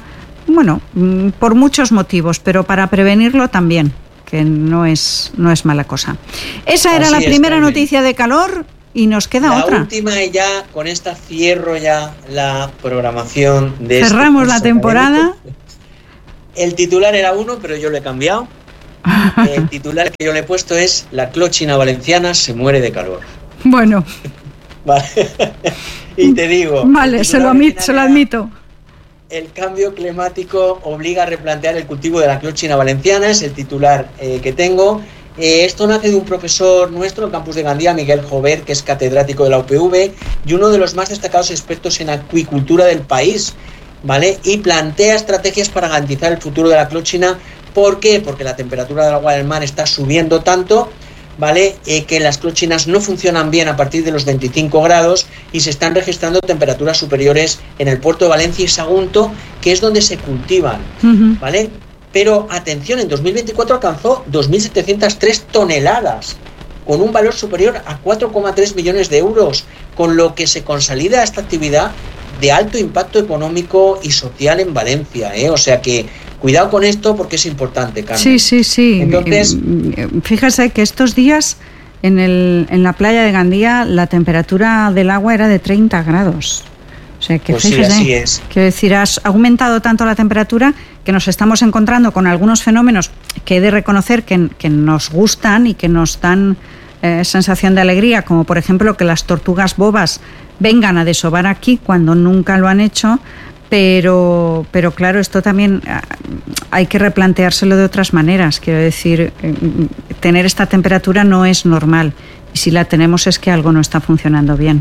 bueno, por muchos motivos, pero para prevenirlo también, que no es, no es mala cosa. Esa era Así la es, primera Carmen. noticia de calor y nos queda La otra. última, y ya con esta cierro ya la programación de Cerramos este la curso temporada. académico. El titular era uno, pero yo lo he cambiado. El titular que yo le he puesto es: la clochina valenciana se muere de calor. Bueno, Vale. Y te digo, vale, el se lo, titular admi- original se lo era: admito. el cambio climático obliga a replantear el cultivo de la clochina valenciana, es el titular eh, que tengo. Eh, esto nace de un profesor nuestro en el campus de Gandía, Miguel Jover, que es catedrático de la U P V y uno de los más destacados expertos en acuicultura del país, ¿vale? Y plantea estrategias para garantizar el futuro de la clochina. ¿Por qué? Porque la temperatura del agua del mar está subiendo tanto, ¿vale? Eh, que las clochinas no funcionan bien a partir de los veinticinco grados y se están registrando temperaturas superiores en el puerto de Valencia y Sagunto, que es donde se cultivan, Ujú. ¿vale? Pero atención, en dos mil veinticuatro alcanzó dos mil setecientas tres toneladas, con un valor superior a cuatro coma tres millones de euros, con lo que se consolida esta actividad de alto impacto económico y social en Valencia, ¿eh? O sea que cuidado con esto porque es importante, Carmen. Sí, sí, sí. Entonces, Fíjese que estos días en, el, en la playa de Gandía la temperatura del agua era de treinta grados. O sea que Pues sí, fíjese, así es. quiero decir, ha aumentado tanto la temperatura que nos estamos encontrando con algunos fenómenos que he de reconocer que, que nos gustan y que nos dan eh, sensación de alegría, como por ejemplo que las tortugas bobas vengan a desovar aquí cuando nunca lo han hecho. Pero, pero claro, esto también ah, hay que replanteárselo de otras maneras. Quiero decir, eh, tener esta temperatura no es normal. Y si la tenemos es que algo no está funcionando bien.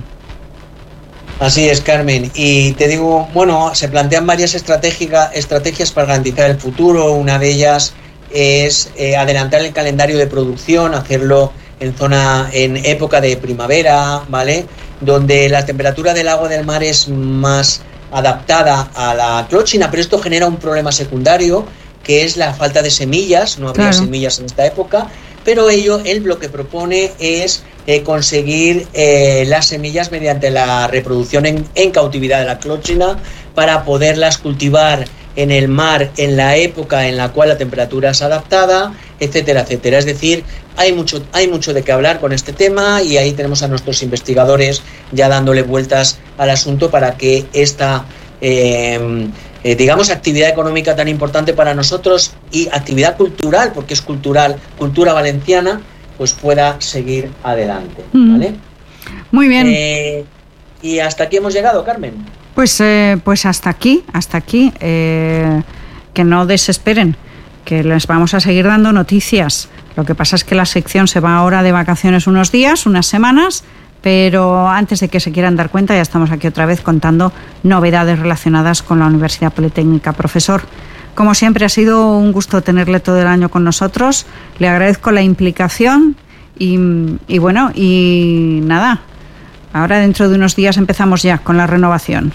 Así es, Carmen. Y te digo, bueno, se plantean varias estratégica- estrategias para garantizar el futuro. Una de ellas es eh, adelantar el calendario de producción, hacerlo en zona, en época de primavera, ¿vale? Donde la temperatura del agua del mar es más adaptada a la clochina, pero esto genera un problema secundario, que es la falta de semillas. No habría Claro. semillas en esta época, pero ello, él lo que propone es eh, conseguir eh, las semillas mediante la reproducción en, en cautividad de la clochina para poderlas cultivar en el mar en la época en la cual la temperatura es adaptada, etcétera, etcétera. Es decir, hay mucho, hay mucho de qué hablar con este tema y ahí tenemos a nuestros investigadores ya dándole vueltas al asunto para que esta, eh, eh, digamos, actividad económica tan importante para nosotros y actividad cultural, porque es cultural, cultura valenciana, pues pueda seguir adelante, ¿vale? Muy bien. Eh, y hasta aquí hemos llegado, Carmen. Pues, eh, pues hasta aquí, hasta aquí. Eh, que no desesperen, que les vamos a seguir dando noticias. Lo que pasa es que la sección se va ahora de vacaciones unos días, unas semanas, pero antes de que se quieran dar cuenta ya estamos aquí otra vez contando novedades relacionadas con la Universidad Politécnica. Profesor, como siempre ha sido un gusto tenerle todo el año con nosotros. Le agradezco la implicación y, y bueno, y nada. Ahora dentro de unos días empezamos ya con la renovación.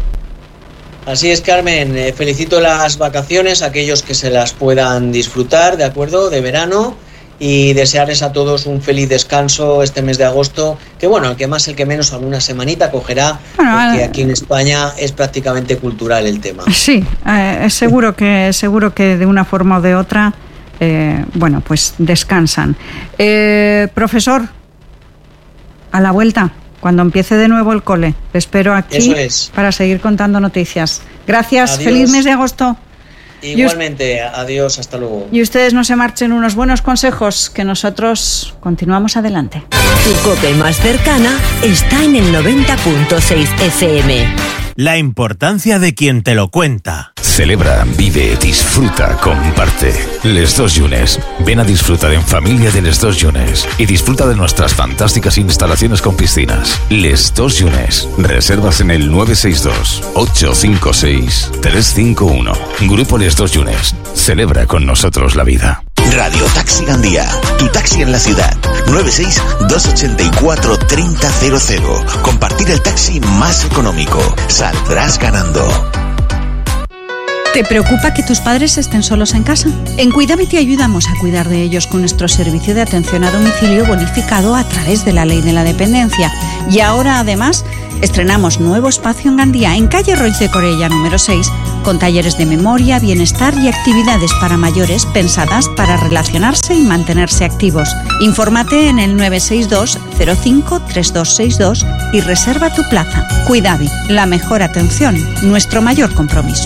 Así es, Carmen. Eh, felicito las vacaciones a aquellos que se las puedan disfrutar, ¿de acuerdo? De verano. Y desearles a todos un feliz descanso este mes de agosto, que bueno, el que más, el que menos, alguna semanita cogerá, Bueno, porque eh, aquí en España es prácticamente cultural el tema. Sí, eh, seguro que seguro que de una forma o de otra, eh, bueno, pues descansan. Eh, profesor, a la vuelta, cuando empiece de nuevo el cole, le espero aquí Eso es. para seguir contando noticias. Gracias, Adiós. feliz mes de agosto. Igualmente, adiós, hasta luego. Y ustedes no se marchen, unos buenos consejos, que nosotros continuamos adelante. Tu COPE más cercana está en el noventa punto seis F M. La importancia de quien te lo cuenta. Celebra, vive, disfruta, comparte. Les Dos Llunes. Ven a disfrutar en familia de Les Dos Llunes y disfruta de nuestras fantásticas instalaciones con piscinas. Les Dos Llunes. Reservas en el nueve seis dos, ocho cinco seis, tres cinco uno. Grupo Les Dos Llunes. Celebra con nosotros la vida. Radio Taxi Gandía, tu taxi en la ciudad. nueve seis dos ocho cuatro, tres cero cero cero. Compartir el taxi más económico. Saldrás ganando. ¿Te preocupa que tus padres estén solos en casa? En Cuidame te ayudamos a cuidar de ellos con nuestro servicio de atención a domicilio bonificado a través de la Ley de la Dependencia. Y ahora, además, estrenamos nuevo espacio en Gandía, en calle Roig de Corella número seis, con talleres de memoria, bienestar y actividades para mayores pensadas para relacionarse y mantenerse activos. Infórmate en el nueve seis dos cero cinco tres dos seis dos y reserva tu plaza. Cuidavi, la mejor atención, nuestro mayor compromiso.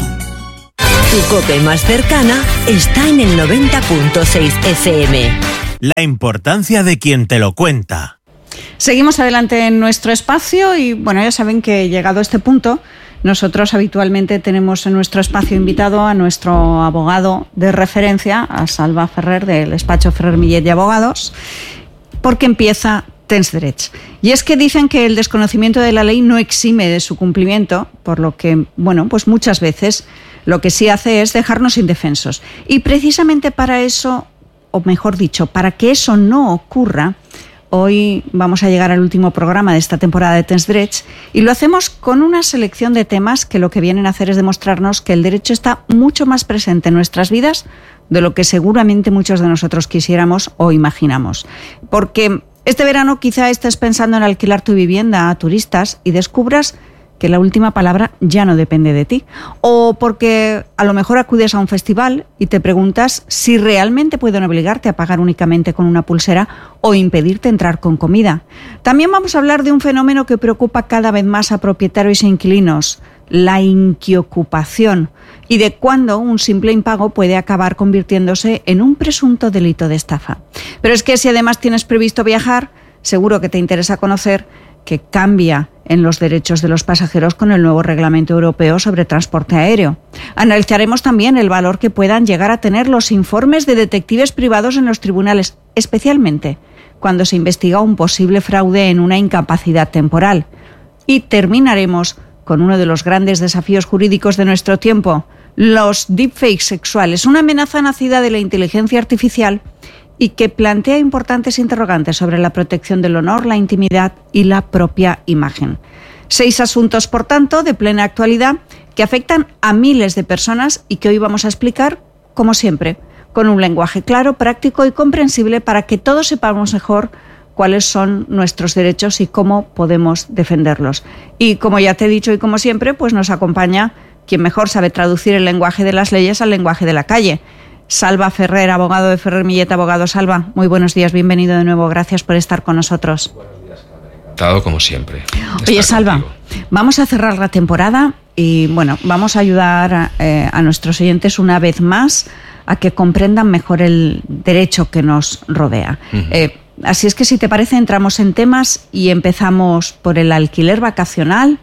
Tu COPE más cercana está en el noventa punto seis F M. La importancia de quien te lo cuenta. Seguimos adelante en nuestro espacio y bueno, ya saben que llegado a este punto, nosotros habitualmente tenemos en nuestro espacio invitado a nuestro abogado de referencia, a Salva Ferrer del despacho Ferrer Millet y Abogados, porque empieza Tensdrets. Y es que dicen que el desconocimiento de la ley no exime de su cumplimiento, por lo que, bueno, pues muchas veces lo que sí hace es dejarnos indefensos. Y precisamente para eso, o mejor dicho, para que eso no ocurra, hoy vamos a llegar al último programa de esta temporada de Tensdrets y lo hacemos con una selección de temas que lo que vienen a hacer es demostrarnos que el derecho está mucho más presente en nuestras vidas de lo que seguramente muchos de nosotros quisiéramos o imaginamos. Porque este verano quizá estés pensando en alquilar tu vivienda a turistas y descubras que la última palabra ya no depende de ti. O porque a lo mejor acudes a un festival y te preguntas si realmente pueden obligarte a pagar únicamente con una pulsera o impedirte entrar con comida. También vamos a hablar de un fenómeno que preocupa cada vez más a propietarios e inquilinos, la inquiocupación, y de cuándo un simple impago puede acabar convirtiéndose en un presunto delito de estafa. Pero es que si además tienes previsto viajar, seguro que te interesa conocer que cambia en los derechos de los pasajeros con el nuevo Reglamento Europeo sobre transporte aéreo. Analizaremos también el valor que puedan llegar a tener los informes de detectives privados en los tribunales, especialmente cuando se investiga un posible fraude en una incapacidad temporal. Y terminaremos con uno de los grandes desafíos jurídicos de nuestro tiempo, los deepfakes sexuales, una amenaza nacida de la inteligencia artificial y que plantea importantes interrogantes sobre la protección del honor, la intimidad y la propia imagen. Seis asuntos, por tanto, de plena actualidad que afectan a miles de personas y que hoy vamos a explicar, como siempre, con un lenguaje claro, práctico y comprensible para que todos sepamos mejor cuáles son nuestros derechos y cómo podemos defenderlos. Y como ya te he dicho y como siempre, pues nos acompaña quien mejor sabe traducir el lenguaje de las leyes al lenguaje de la calle. Salva Ferrer, abogado de Ferrer Millet. Abogado, Salva, muy buenos días, bienvenido de nuevo, gracias por estar con nosotros. Buenos días, Carmen, encantado como siempre. Oye, Salva, contigo. Vamos a cerrar la temporada y bueno, vamos a ayudar a, eh, a nuestros oyentes una vez más a que comprendan mejor el derecho que nos rodea. Uh-huh. Eh, así es que si te parece entramos en temas y empezamos por el alquiler vacacional,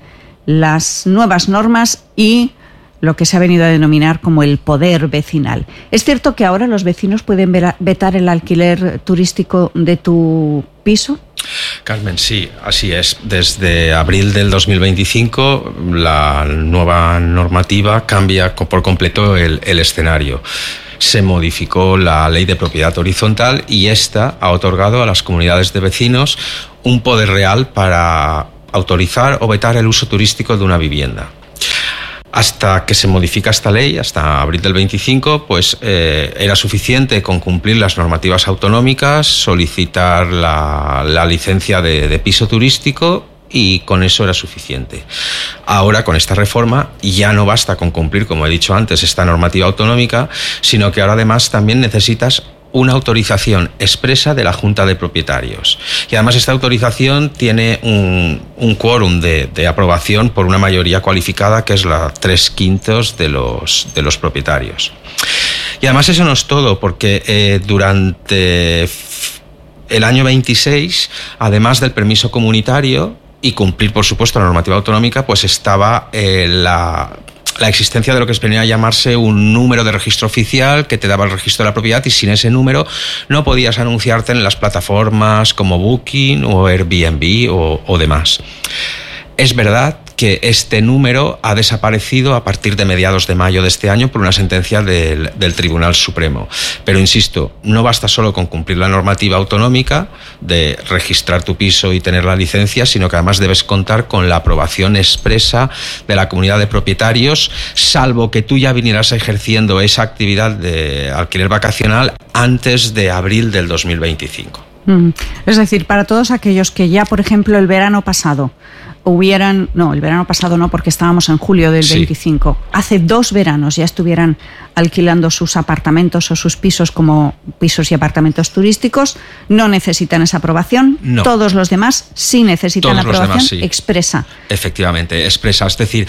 las nuevas normas y lo que se ha venido a denominar como el poder vecinal. ¿Es cierto que ahora los vecinos pueden vetar el alquiler turístico de tu piso? Carmen, sí, así es. Desde abril del dos mil veinticinco la nueva normativa cambia por completo el, el escenario. Se modificó la ley de propiedad horizontal y esta ha otorgado a las comunidades de vecinos un poder real para autorizar o vetar el uso turístico de una vivienda. Hasta que se modifica esta ley, hasta abril del veinticinco, pues eh, era suficiente con cumplir las normativas autonómicas, solicitar la, la licencia de, de piso turístico y con eso era suficiente. Ahora, con esta reforma, ya no basta con cumplir, como he dicho antes, esta normativa autonómica, sino que ahora además también necesitas una autorización expresa de la Junta de Propietarios. Y además esta autorización tiene un, un quórum de, de aprobación por una mayoría cualificada que es la tres quintos de los, de los propietarios. Y además eso no es todo, porque eh, durante el año veintiséis, además del permiso comunitario y cumplir, por supuesto, la normativa autonómica, pues estaba eh, la... la existencia de lo que venía a llamarse un número de registro oficial que te daba el registro de la propiedad y sin ese número no podías anunciarte en las plataformas como Booking o Airbnb o, o demás. Es verdad que este número ha desaparecido a partir de mediados de mayo de este año por una sentencia del, del Tribunal Supremo. Pero insisto, no basta solo con cumplir la normativa autonómica de registrar tu piso y tener la licencia, sino que además debes contar con la aprobación expresa de la comunidad de propietarios, salvo que tú ya vinieras ejerciendo esa actividad de alquiler vacacional antes de abril del dos mil veinticinco. Mm. Es decir, para todos aquellos que ya, por ejemplo, el verano pasado hubieran, no, el verano pasado no, porque estábamos en julio del sí. veinticinco, hace dos veranos ya estuvieran alquilando sus apartamentos o sus pisos como pisos y apartamentos turísticos, no necesitan esa aprobación. No. Todos los demás sí necesitan la aprobación demás, sí. expresa. Efectivamente, expresa, es decir,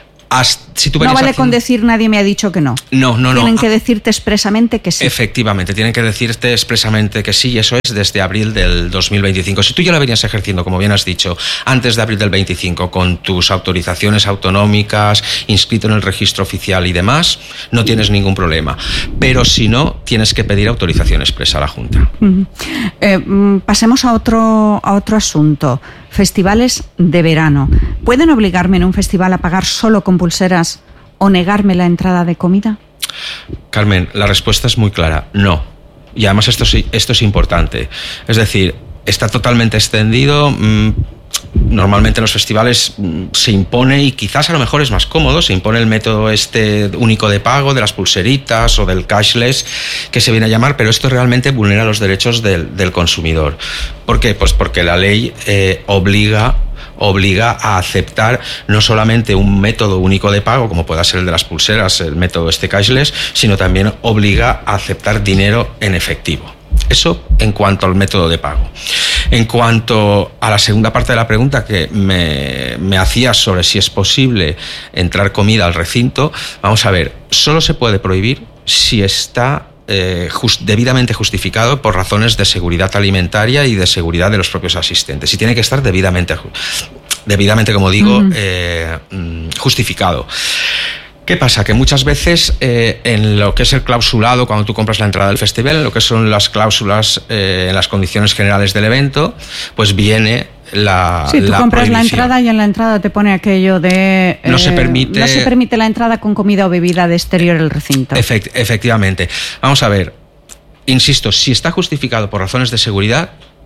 Si tú no vale haciendo... con decir nadie me ha dicho que no. No, no, no. Tienen que decirte expresamente que sí. Efectivamente, tienen que decirte expresamente que sí, y eso es desde abril del dos mil veinticinco. Si tú ya lo venías ejerciendo, como bien has dicho, antes de abril del veinticinco, con tus autorizaciones autonómicas, inscrito en el registro oficial y demás, no tienes ningún problema. Pero si no, tienes que pedir autorización expresa a la Junta. Uh-huh. eh, pasemos a otro, a otro asunto. Festivales de verano. ¿Pueden obligarme en un festival a pagar solo con pulseras o negarme la entrada de comida? Carmen, la respuesta es muy clara, no. Y además esto es, esto es importante. Es decir, está totalmente extendido. Mmm, Normalmente en los festivales se impone, y quizás a lo mejor es más cómodo, se impone el método este único de pago, de las pulseritas o del cashless, que se viene a llamar, pero esto realmente vulnera los derechos del, del consumidor. ¿Por qué? Pues porque la ley eh, obliga obliga a aceptar no solamente un método único de pago, como pueda ser el de las pulseras, el método este cashless, sino también obliga a aceptar dinero en efectivo. Eso en cuanto al método de pago. En cuanto a la segunda parte de la pregunta que me, me hacías sobre si es posible entrar comida al recinto, vamos a ver, solo se puede prohibir si está eh, just, debidamente justificado por razones de seguridad alimentaria y de seguridad de los propios asistentes. Y tiene que estar debidamente, debidamente como digo, uh-huh. eh, justificado. ¿Qué pasa? Que muchas veces eh, en lo que es el clausulado, cuando tú compras la entrada del festival, en lo que son las cláusulas eh, en las condiciones generales del evento, pues viene la Sí, tú la compras prohibición. la entrada y en la entrada te pone aquello de... Eh, no se permite... No se permite la entrada con comida o bebida de exterior del recinto. Efect- efectivamente. Vamos a ver, insisto, si está justificado por razones de seguridad,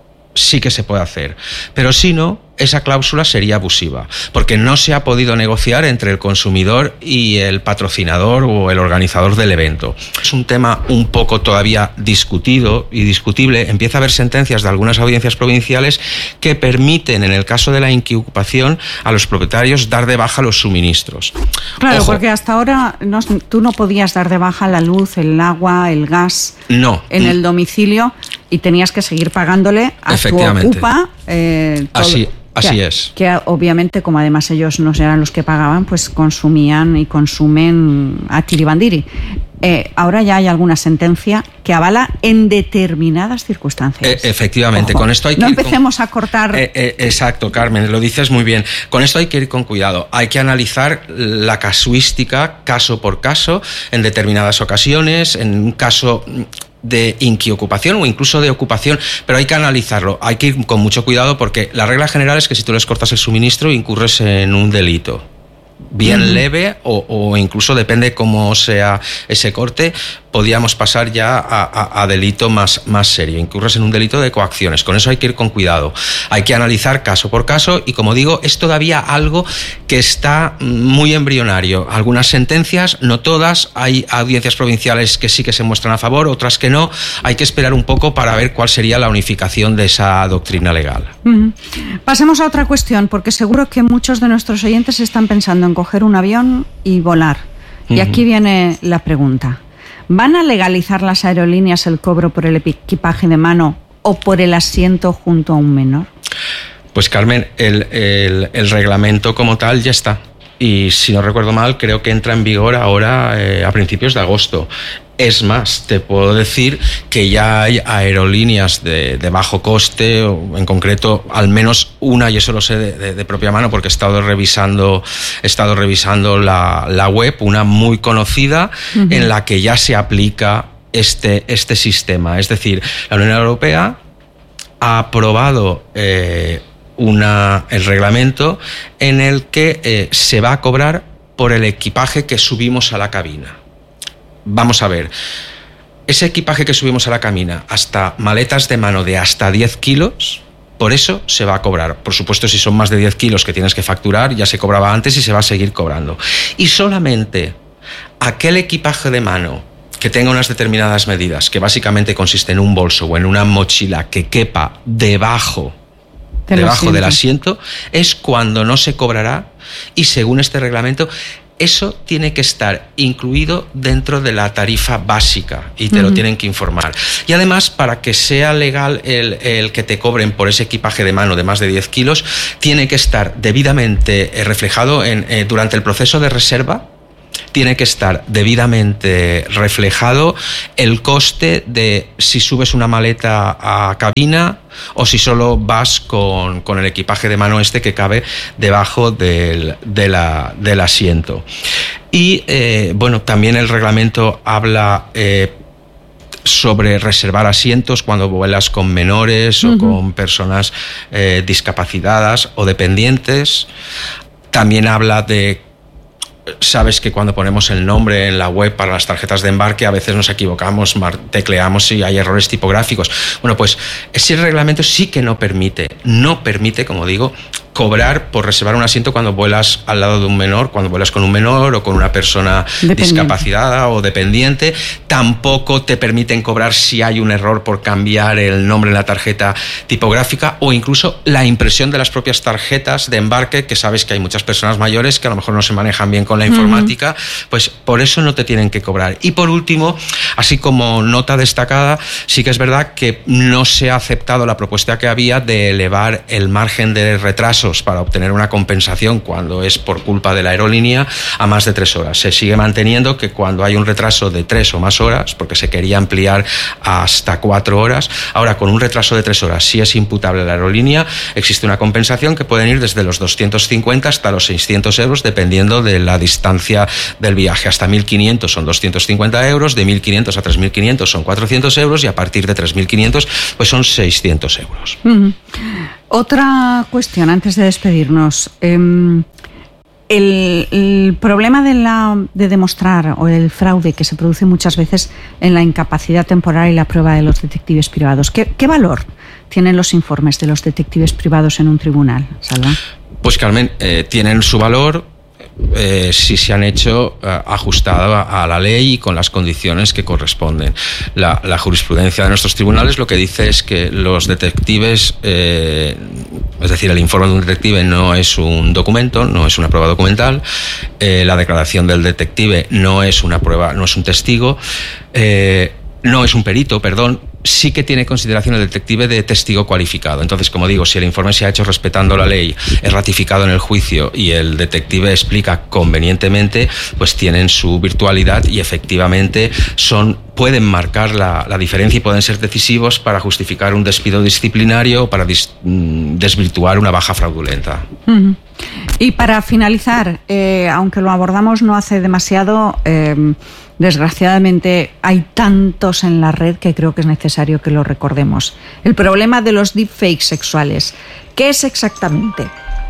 sí que se puede hacer. Pero si no, esa cláusula sería abusiva, porque no se ha podido negociar entre el consumidor y el patrocinador o el organizador del evento. Es un tema un poco todavía discutido y discutible. Empieza a haber sentencias de algunas audiencias provinciales que permiten, en el caso de la inquiocupación, a los propietarios dar de baja los suministros. Claro, Ojo, porque hasta ahora no, tú no podías dar de baja la luz, el agua, el gas no, en el domicilio y tenías que seguir pagándole a tu ocupa. Eh, todo. Así Así que, es. Que obviamente, como además ellos no eran los que pagaban, pues consumían y consumen a tiribandiri. Eh, ahora ya hay alguna sentencia que avala en determinadas circunstancias. E- efectivamente, Ojo, con esto hay que no ir empecemos con... a cortar... Eh, eh, exacto, Carmen, lo dices muy bien. Con esto hay que ir con cuidado. Hay que analizar la casuística caso por caso en determinadas ocasiones, en un caso de inquiocupación o incluso de ocupación, pero hay que analizarlo, hay que ir con mucho cuidado, porque la regla general es que si tú les cortas el suministro incurres en un delito. Bien uh-huh. leve o, o incluso, depende cómo sea ese corte, podríamos pasar ya a, a, a delito más, más serio. Incurres en un delito de coacciones. Con eso hay que ir con cuidado. Hay que analizar caso por caso y, como digo, es todavía algo que está muy embrionario. Algunas sentencias, no todas. Hay audiencias provinciales que sí que se muestran a favor, otras que no. Hay que esperar un poco para ver cuál sería la unificación de esa doctrina legal. Uh-huh. Pasemos a otra cuestión, porque seguro que muchos de nuestros oyentes están pensando en coger un avión y volar. Y uh-huh. aquí viene la pregunta. ¿Van a legalizar las aerolíneas el cobro por el equipaje de mano o por el asiento junto a un menor? Pues, Carmen, el, el, el reglamento como tal ya está. Y si no recuerdo mal, creo que entra en vigor ahora eh, a principios de agosto. Es más, te puedo decir que ya hay aerolíneas de, de bajo coste, o en concreto al menos una, y eso lo sé de, de, de propia mano porque he estado revisando, he estado revisando la, la web, una muy conocida, uh-huh. en la que ya se aplica este, este sistema. Es decir, la Unión Europea ha aprobado eh, una, el reglamento en el que eh, se va a cobrar por el equipaje que subimos a la cabina. Vamos a ver, ese equipaje que subimos a la cabina, hasta maletas de mano de hasta diez kilos, por eso se va a cobrar. Por supuesto, si son más de diez kilos que tienes que facturar, ya se cobraba antes y se va a seguir cobrando. Y solamente aquel equipaje de mano que tenga unas determinadas medidas, que básicamente consiste en un bolso o en una mochila que quepa debajo del debajo asiento. del asiento, es cuando no se cobrará, y según este reglamento, eso tiene que estar incluido dentro de la tarifa básica y te uh-huh. lo tienen que informar. Y además, para que sea legal el, el que te cobren por ese equipaje de mano de más de diez kilos, tiene que estar debidamente reflejado en, eh, durante el proceso de reserva. Tiene que estar debidamente reflejado el coste de si subes una maleta a cabina o si solo vas con, con el equipaje de mano este que cabe debajo del, de la, del asiento. Y eh, bueno, también el reglamento habla eh, sobre reservar asientos cuando vuelas con menores uh-huh. o con personas eh, discapacitadas o dependientes. También habla de Sabes que cuando ponemos el nombre en la web para las tarjetas de embarque a veces nos equivocamos, tecleamos y hay errores tipográficos. Bueno, pues ese reglamento sí que no permite, no permite, como digo, cobrar por reservar un asiento cuando vuelas al lado de un menor, cuando vuelas con un menor o con una persona discapacitada o dependiente. Tampoco te permiten cobrar si hay un error por cambiar el nombre en la tarjeta tipográfica o incluso la impresión de las propias tarjetas de embarque, que sabes que hay muchas personas mayores que a lo mejor no se manejan bien con la informática, uh-huh. pues por eso no te tienen que cobrar. Y por último, así como nota destacada, sí que es verdad que no se ha aceptado la propuesta que había de elevar el margen de retraso para obtener una compensación cuando es por culpa de la aerolínea a más de tres horas. Se sigue manteniendo que cuando hay un retraso de tres o más horas, porque se quería ampliar hasta cuatro horas, ahora con un retraso de tres horas, si es imputable a la aerolínea, existe una compensación que pueden ir desde los doscientos cincuenta hasta los seiscientos euros, dependiendo de la distancia del viaje. Hasta mil quinientos son doscientos cincuenta euros, de mil quinientos a tres mil quinientos son cuatrocientos euros y a partir de tres mil quinientos pues son seiscientos euros. Uh-huh. Otra cuestión antes de despedirnos. Eh, el, el problema de, la, de demostrar o el fraude que se produce muchas veces en la incapacidad temporal y la prueba de los detectives privados. ¿Qué, qué valor tienen los informes de los detectives privados en un tribunal, Salva? Pues Carmen, eh, tienen su valor. Eh, si se han hecho eh, ajustado a, a la ley y con las condiciones que corresponden. La, la jurisprudencia de nuestros tribunales lo que dice es que los detectives, eh, es decir, el informe de un detective no es un documento, no es una prueba documental, eh, la declaración del detective no es una prueba, no es un testigo, eh, no es un perito, perdón, sí que tiene consideración el detective de testigo cualificado. Entonces, como digo, si el informe se ha hecho respetando la ley, es ratificado en el juicio y el detective explica convenientemente, pues tienen su virtualidad y efectivamente son, pueden marcar la, la diferencia y pueden ser decisivos para justificar un despido disciplinario o para dis, desvirtuar una baja fraudulenta. Uh-huh. Y para finalizar, eh, aunque lo abordamos no hace demasiado, eh, desgraciadamente hay tantos en la red que creo que es necesario que lo recordemos. El problema de los deepfakes sexuales. ¿Qué es exactamente?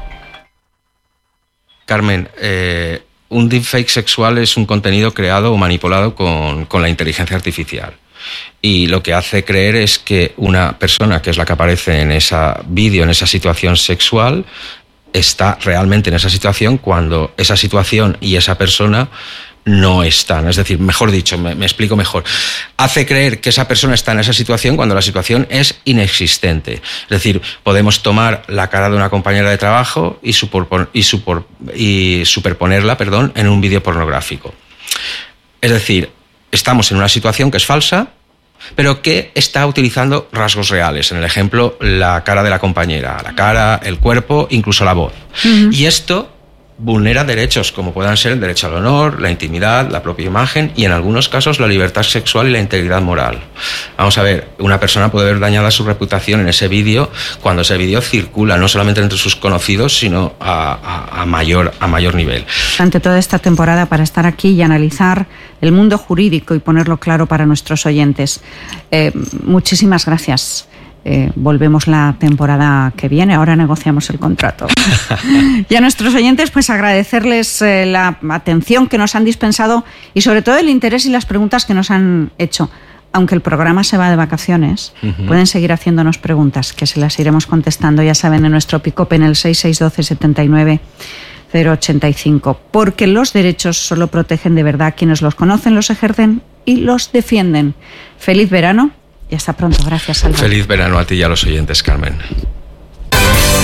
Carmen, eh, un deepfake sexual es un contenido creado o manipulado con, con la inteligencia artificial. Y lo que hace creer es que una persona que es la que aparece en ese vídeo, en esa situación sexual, está realmente en esa situación cuando esa situación y esa persona no están. Es decir, mejor dicho, me, me explico mejor. Hace creer que esa persona está en esa situación cuando la situación es inexistente. Es decir, podemos tomar la cara de una compañera de trabajo y, superpon- y, super- y superponerla perdón, en un vídeo pornográfico. Es decir, estamos en una situación que es falsa, pero que está utilizando rasgos reales. En el ejemplo, la cara de la compañera, la cara, el cuerpo, incluso la voz. Uh-huh. Y esto vulnera derechos, como puedan ser el derecho al honor, la intimidad, la propia imagen y en algunos casos la libertad sexual y la integridad moral. Vamos a ver, una persona puede ver dañada su reputación en ese vídeo cuando ese vídeo circula no solamente entre sus conocidos, sino a, a, a, mayor, a mayor nivel. Ante toda esta temporada para estar aquí y analizar el mundo jurídico y ponerlo claro para nuestros oyentes. Eh, muchísimas gracias. Eh, volvemos la temporada que viene, ahora negociamos el contrato. Y a nuestros oyentes, pues agradecerles eh, la atención que nos han dispensado y sobre todo el interés y las preguntas que nos han hecho. Aunque el programa se va de vacaciones, uh-huh. pueden seguir haciéndonos preguntas, que se las iremos contestando, ya saben, en nuestro pick-up en el seis seis uno dos setenta y nueve cero ochenta y cinco. Porque los derechos solo protegen de verdad a quienes los conocen, los ejercen y los defienden. Feliz verano. Y hasta pronto. Gracias, Salva. Feliz verano a ti y a los oyentes, Carmen.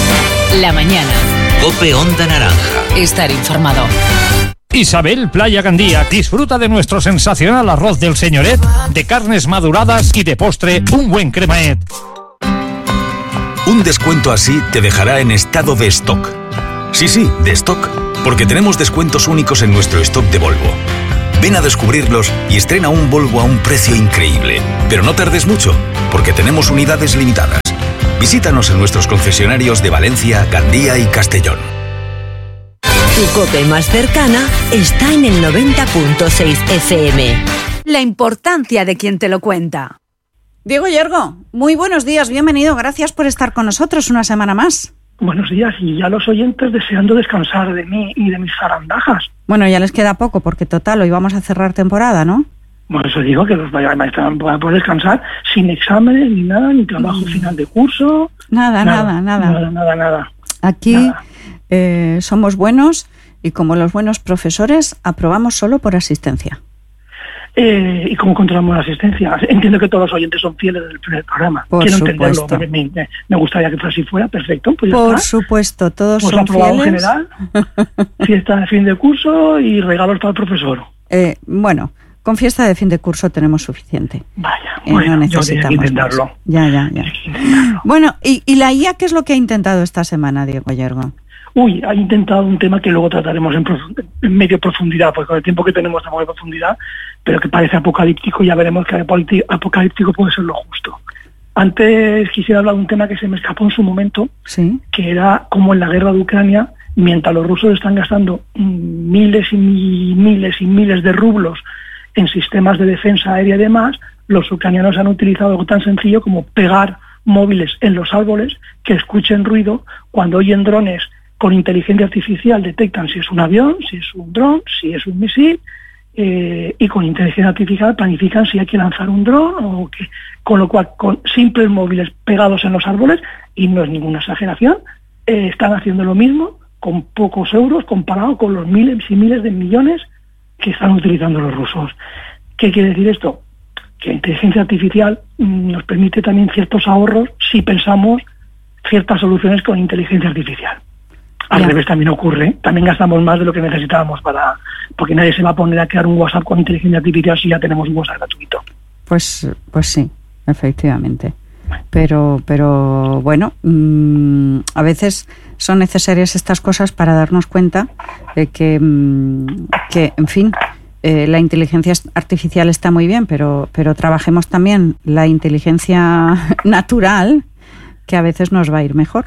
La mañana. COPE Onda Naranja. Estar informado. Isabel Playa Gandía disfruta de nuestro sensacional arroz del señoret, de carnes maduradas y de postre un buen cremaet. Un descuento así te dejará en estado de stock. Sí, sí, de stock, porque tenemos descuentos únicos en nuestro stock de Volvo. Ven a descubrirlos y estrena un Volvo a un precio increíble. Pero no tardes mucho, porque tenemos unidades limitadas. Visítanos en nuestros concesionarios de Valencia, Gandía y Castellón. Tu COPE más cercana está en el noventa punto seis F M. La importancia de quien te lo cuenta. Diego Yergo, muy buenos días, bienvenido, gracias por estar con nosotros una semana más. Buenos días, y ya los oyentes deseando descansar de mí y de mis zarandajas. Bueno, ya les queda poco, porque total, hoy vamos a cerrar temporada, ¿no? Bueno, eso digo, que los maestros van a poder descansar sin exámenes, ni nada, ni trabajo mm. final de curso. Nada, nada, nada. Nada, nada, nada. Aquí nada. Eh, somos buenos y como los buenos profesores, aprobamos solo por asistencia. Eh, ¿Y cómo controlamos la asistencia? Entiendo que todos los oyentes son fieles del, del programa. Por Quiero supuesto. entenderlo, me, me, me gustaría que así fuera, perfecto. Pues ya Por está. supuesto, todos pues son aprobado fieles. En general, fiesta de fin de curso y regalos para el profesor. Eh, bueno, con fiesta de fin de curso tenemos suficiente. Vaya, eh, bueno, no yo tenía que necesitamos intentarlo. más. Ya, ya, ya. Bueno, ¿y, ¿y la I A qué es lo que ha intentado esta semana, Diego Yergo? Uy, ha intentado un tema que luego trataremos en, prof- en medio profundidad, porque con el tiempo que tenemos estamos en profundidad, pero que parece apocalíptico, ya veremos que apocalíptico puede ser lo justo. Antes quisiera hablar de un tema que se me escapó en su momento, ¿sí? Que era como en la guerra de Ucrania, mientras los rusos están gastando miles y miles y miles de rublos en sistemas de defensa aérea y demás, los ucranianos han utilizado algo tan sencillo como pegar móviles en los árboles que escuchen ruido. Cuando oyen drones con inteligencia artificial detectan si es un avión, si es un dron, si es un misil, eh, y con inteligencia artificial planifican si hay que lanzar un dron o qué. Con lo cual, con simples móviles pegados en los árboles, y no es ninguna exageración, eh, están haciendo lo mismo con pocos euros comparado con los miles y miles de millones que están utilizando los rusos. ¿Qué quiere decir esto? Que la inteligencia artificial mmm, nos permite también ciertos ahorros si pensamos ciertas soluciones con inteligencia artificial. Al ya. revés también ocurre, también gastamos más de lo que necesitábamos para, porque nadie se va a poner a crear un WhatsApp con inteligencia artificial si ya tenemos un WhatsApp gratuito. Pues, pues sí, efectivamente. Pero, pero bueno, mmm, a veces son necesarias estas cosas para darnos cuenta de que, mmm, que en fin, eh, la inteligencia artificial está muy bien, pero, pero trabajemos también la inteligencia natural, que a veces nos va a ir mejor.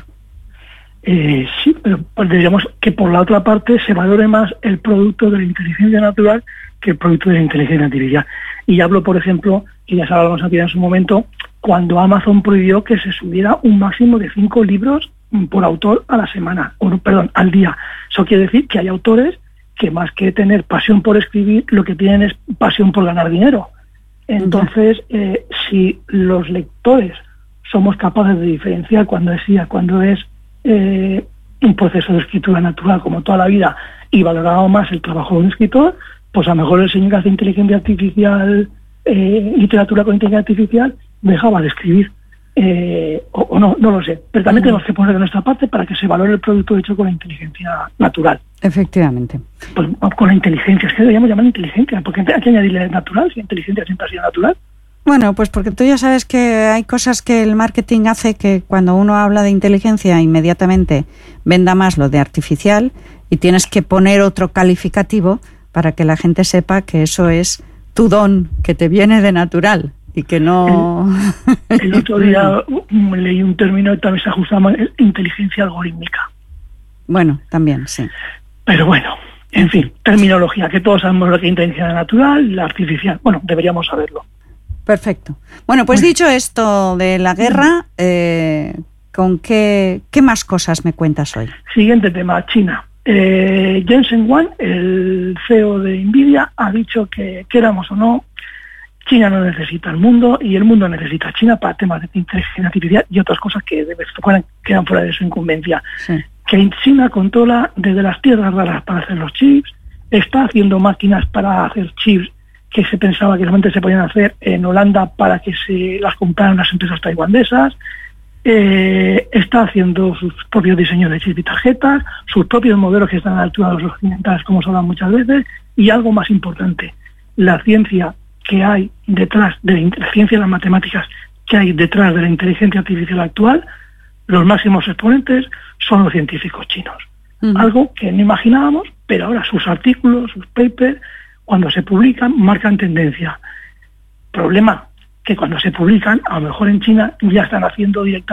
Eh, sí, pero diríamos que por la otra parte se valore más el producto de la inteligencia natural que el producto de la inteligencia artificial. Y hablo, por ejemplo, que ya sabíamos aquí en su momento, cuando Amazon prohibió que se subiera un máximo de cinco libros por autor a la semana, o perdón, al día. Eso quiere decir que hay autores que más que tener pasión por escribir, lo que tienen es pasión por ganar dinero. Entonces, eh, si los lectores somos capaces de diferenciar cuando es I A, cuando es eh, un proceso de escritura natural como toda la vida, y valoramos más el trabajo de un escritor, pues a lo mejor el señor que hace inteligencia artificial, eh, literatura con inteligencia artificial, dejaba de escribir. Eh, o, o no, no lo sé. Pero también tenemos que poner de nuestra parte para que se valore el producto hecho con la inteligencia natural. Efectivamente. Pues con la inteligencia, es que deberíamos llamar inteligencia, porque hay que añadirle natural, si la inteligencia siempre ha sido natural. Bueno, pues porque tú ya sabes que hay cosas que el marketing hace que cuando uno habla de inteligencia inmediatamente venda más lo de artificial, y tienes que poner otro calificativo para que la gente sepa que eso es tu don, que te viene de natural y que no... El, el otro día leí un término que también se ajustaba, inteligencia algorítmica. Bueno, también, sí. Pero bueno, en fin, terminología, que todos sabemos lo que es inteligencia natural, la artificial. Bueno, deberíamos saberlo. Perfecto. Bueno, pues dicho esto de la guerra, eh, ¿con qué, qué más cosas me cuentas hoy? Siguiente tema, China. Eh, Jensen Huang, el C E O de Nvidia, ha dicho que, queramos o no, China no necesita el mundo y el mundo necesita a China para temas de inteligencia artificial y otras cosas que debe, quedan fuera de su incumbencia. Sí. Que China controla desde las tierras raras para hacer los chips, está haciendo máquinas para hacer chips que se pensaba que solamente se podían hacer en Holanda para que se las compraran las empresas taiwanesas. eh, está haciendo sus propios diseños de chips y tarjetas, sus propios modelos que están a la altura de los occidentales, como se habla muchas veces, y algo más importante, la ciencia que hay detrás de la, la ciencia y las matemáticas que hay detrás de la inteligencia artificial actual. Los máximos exponentes son los científicos chinos. Uh-huh. Algo que no imaginábamos, pero ahora sus artículos, sus papers, cuando se publican, marcan tendencia. Problema, que cuando se publican, a lo mejor en China ya están haciendo directamente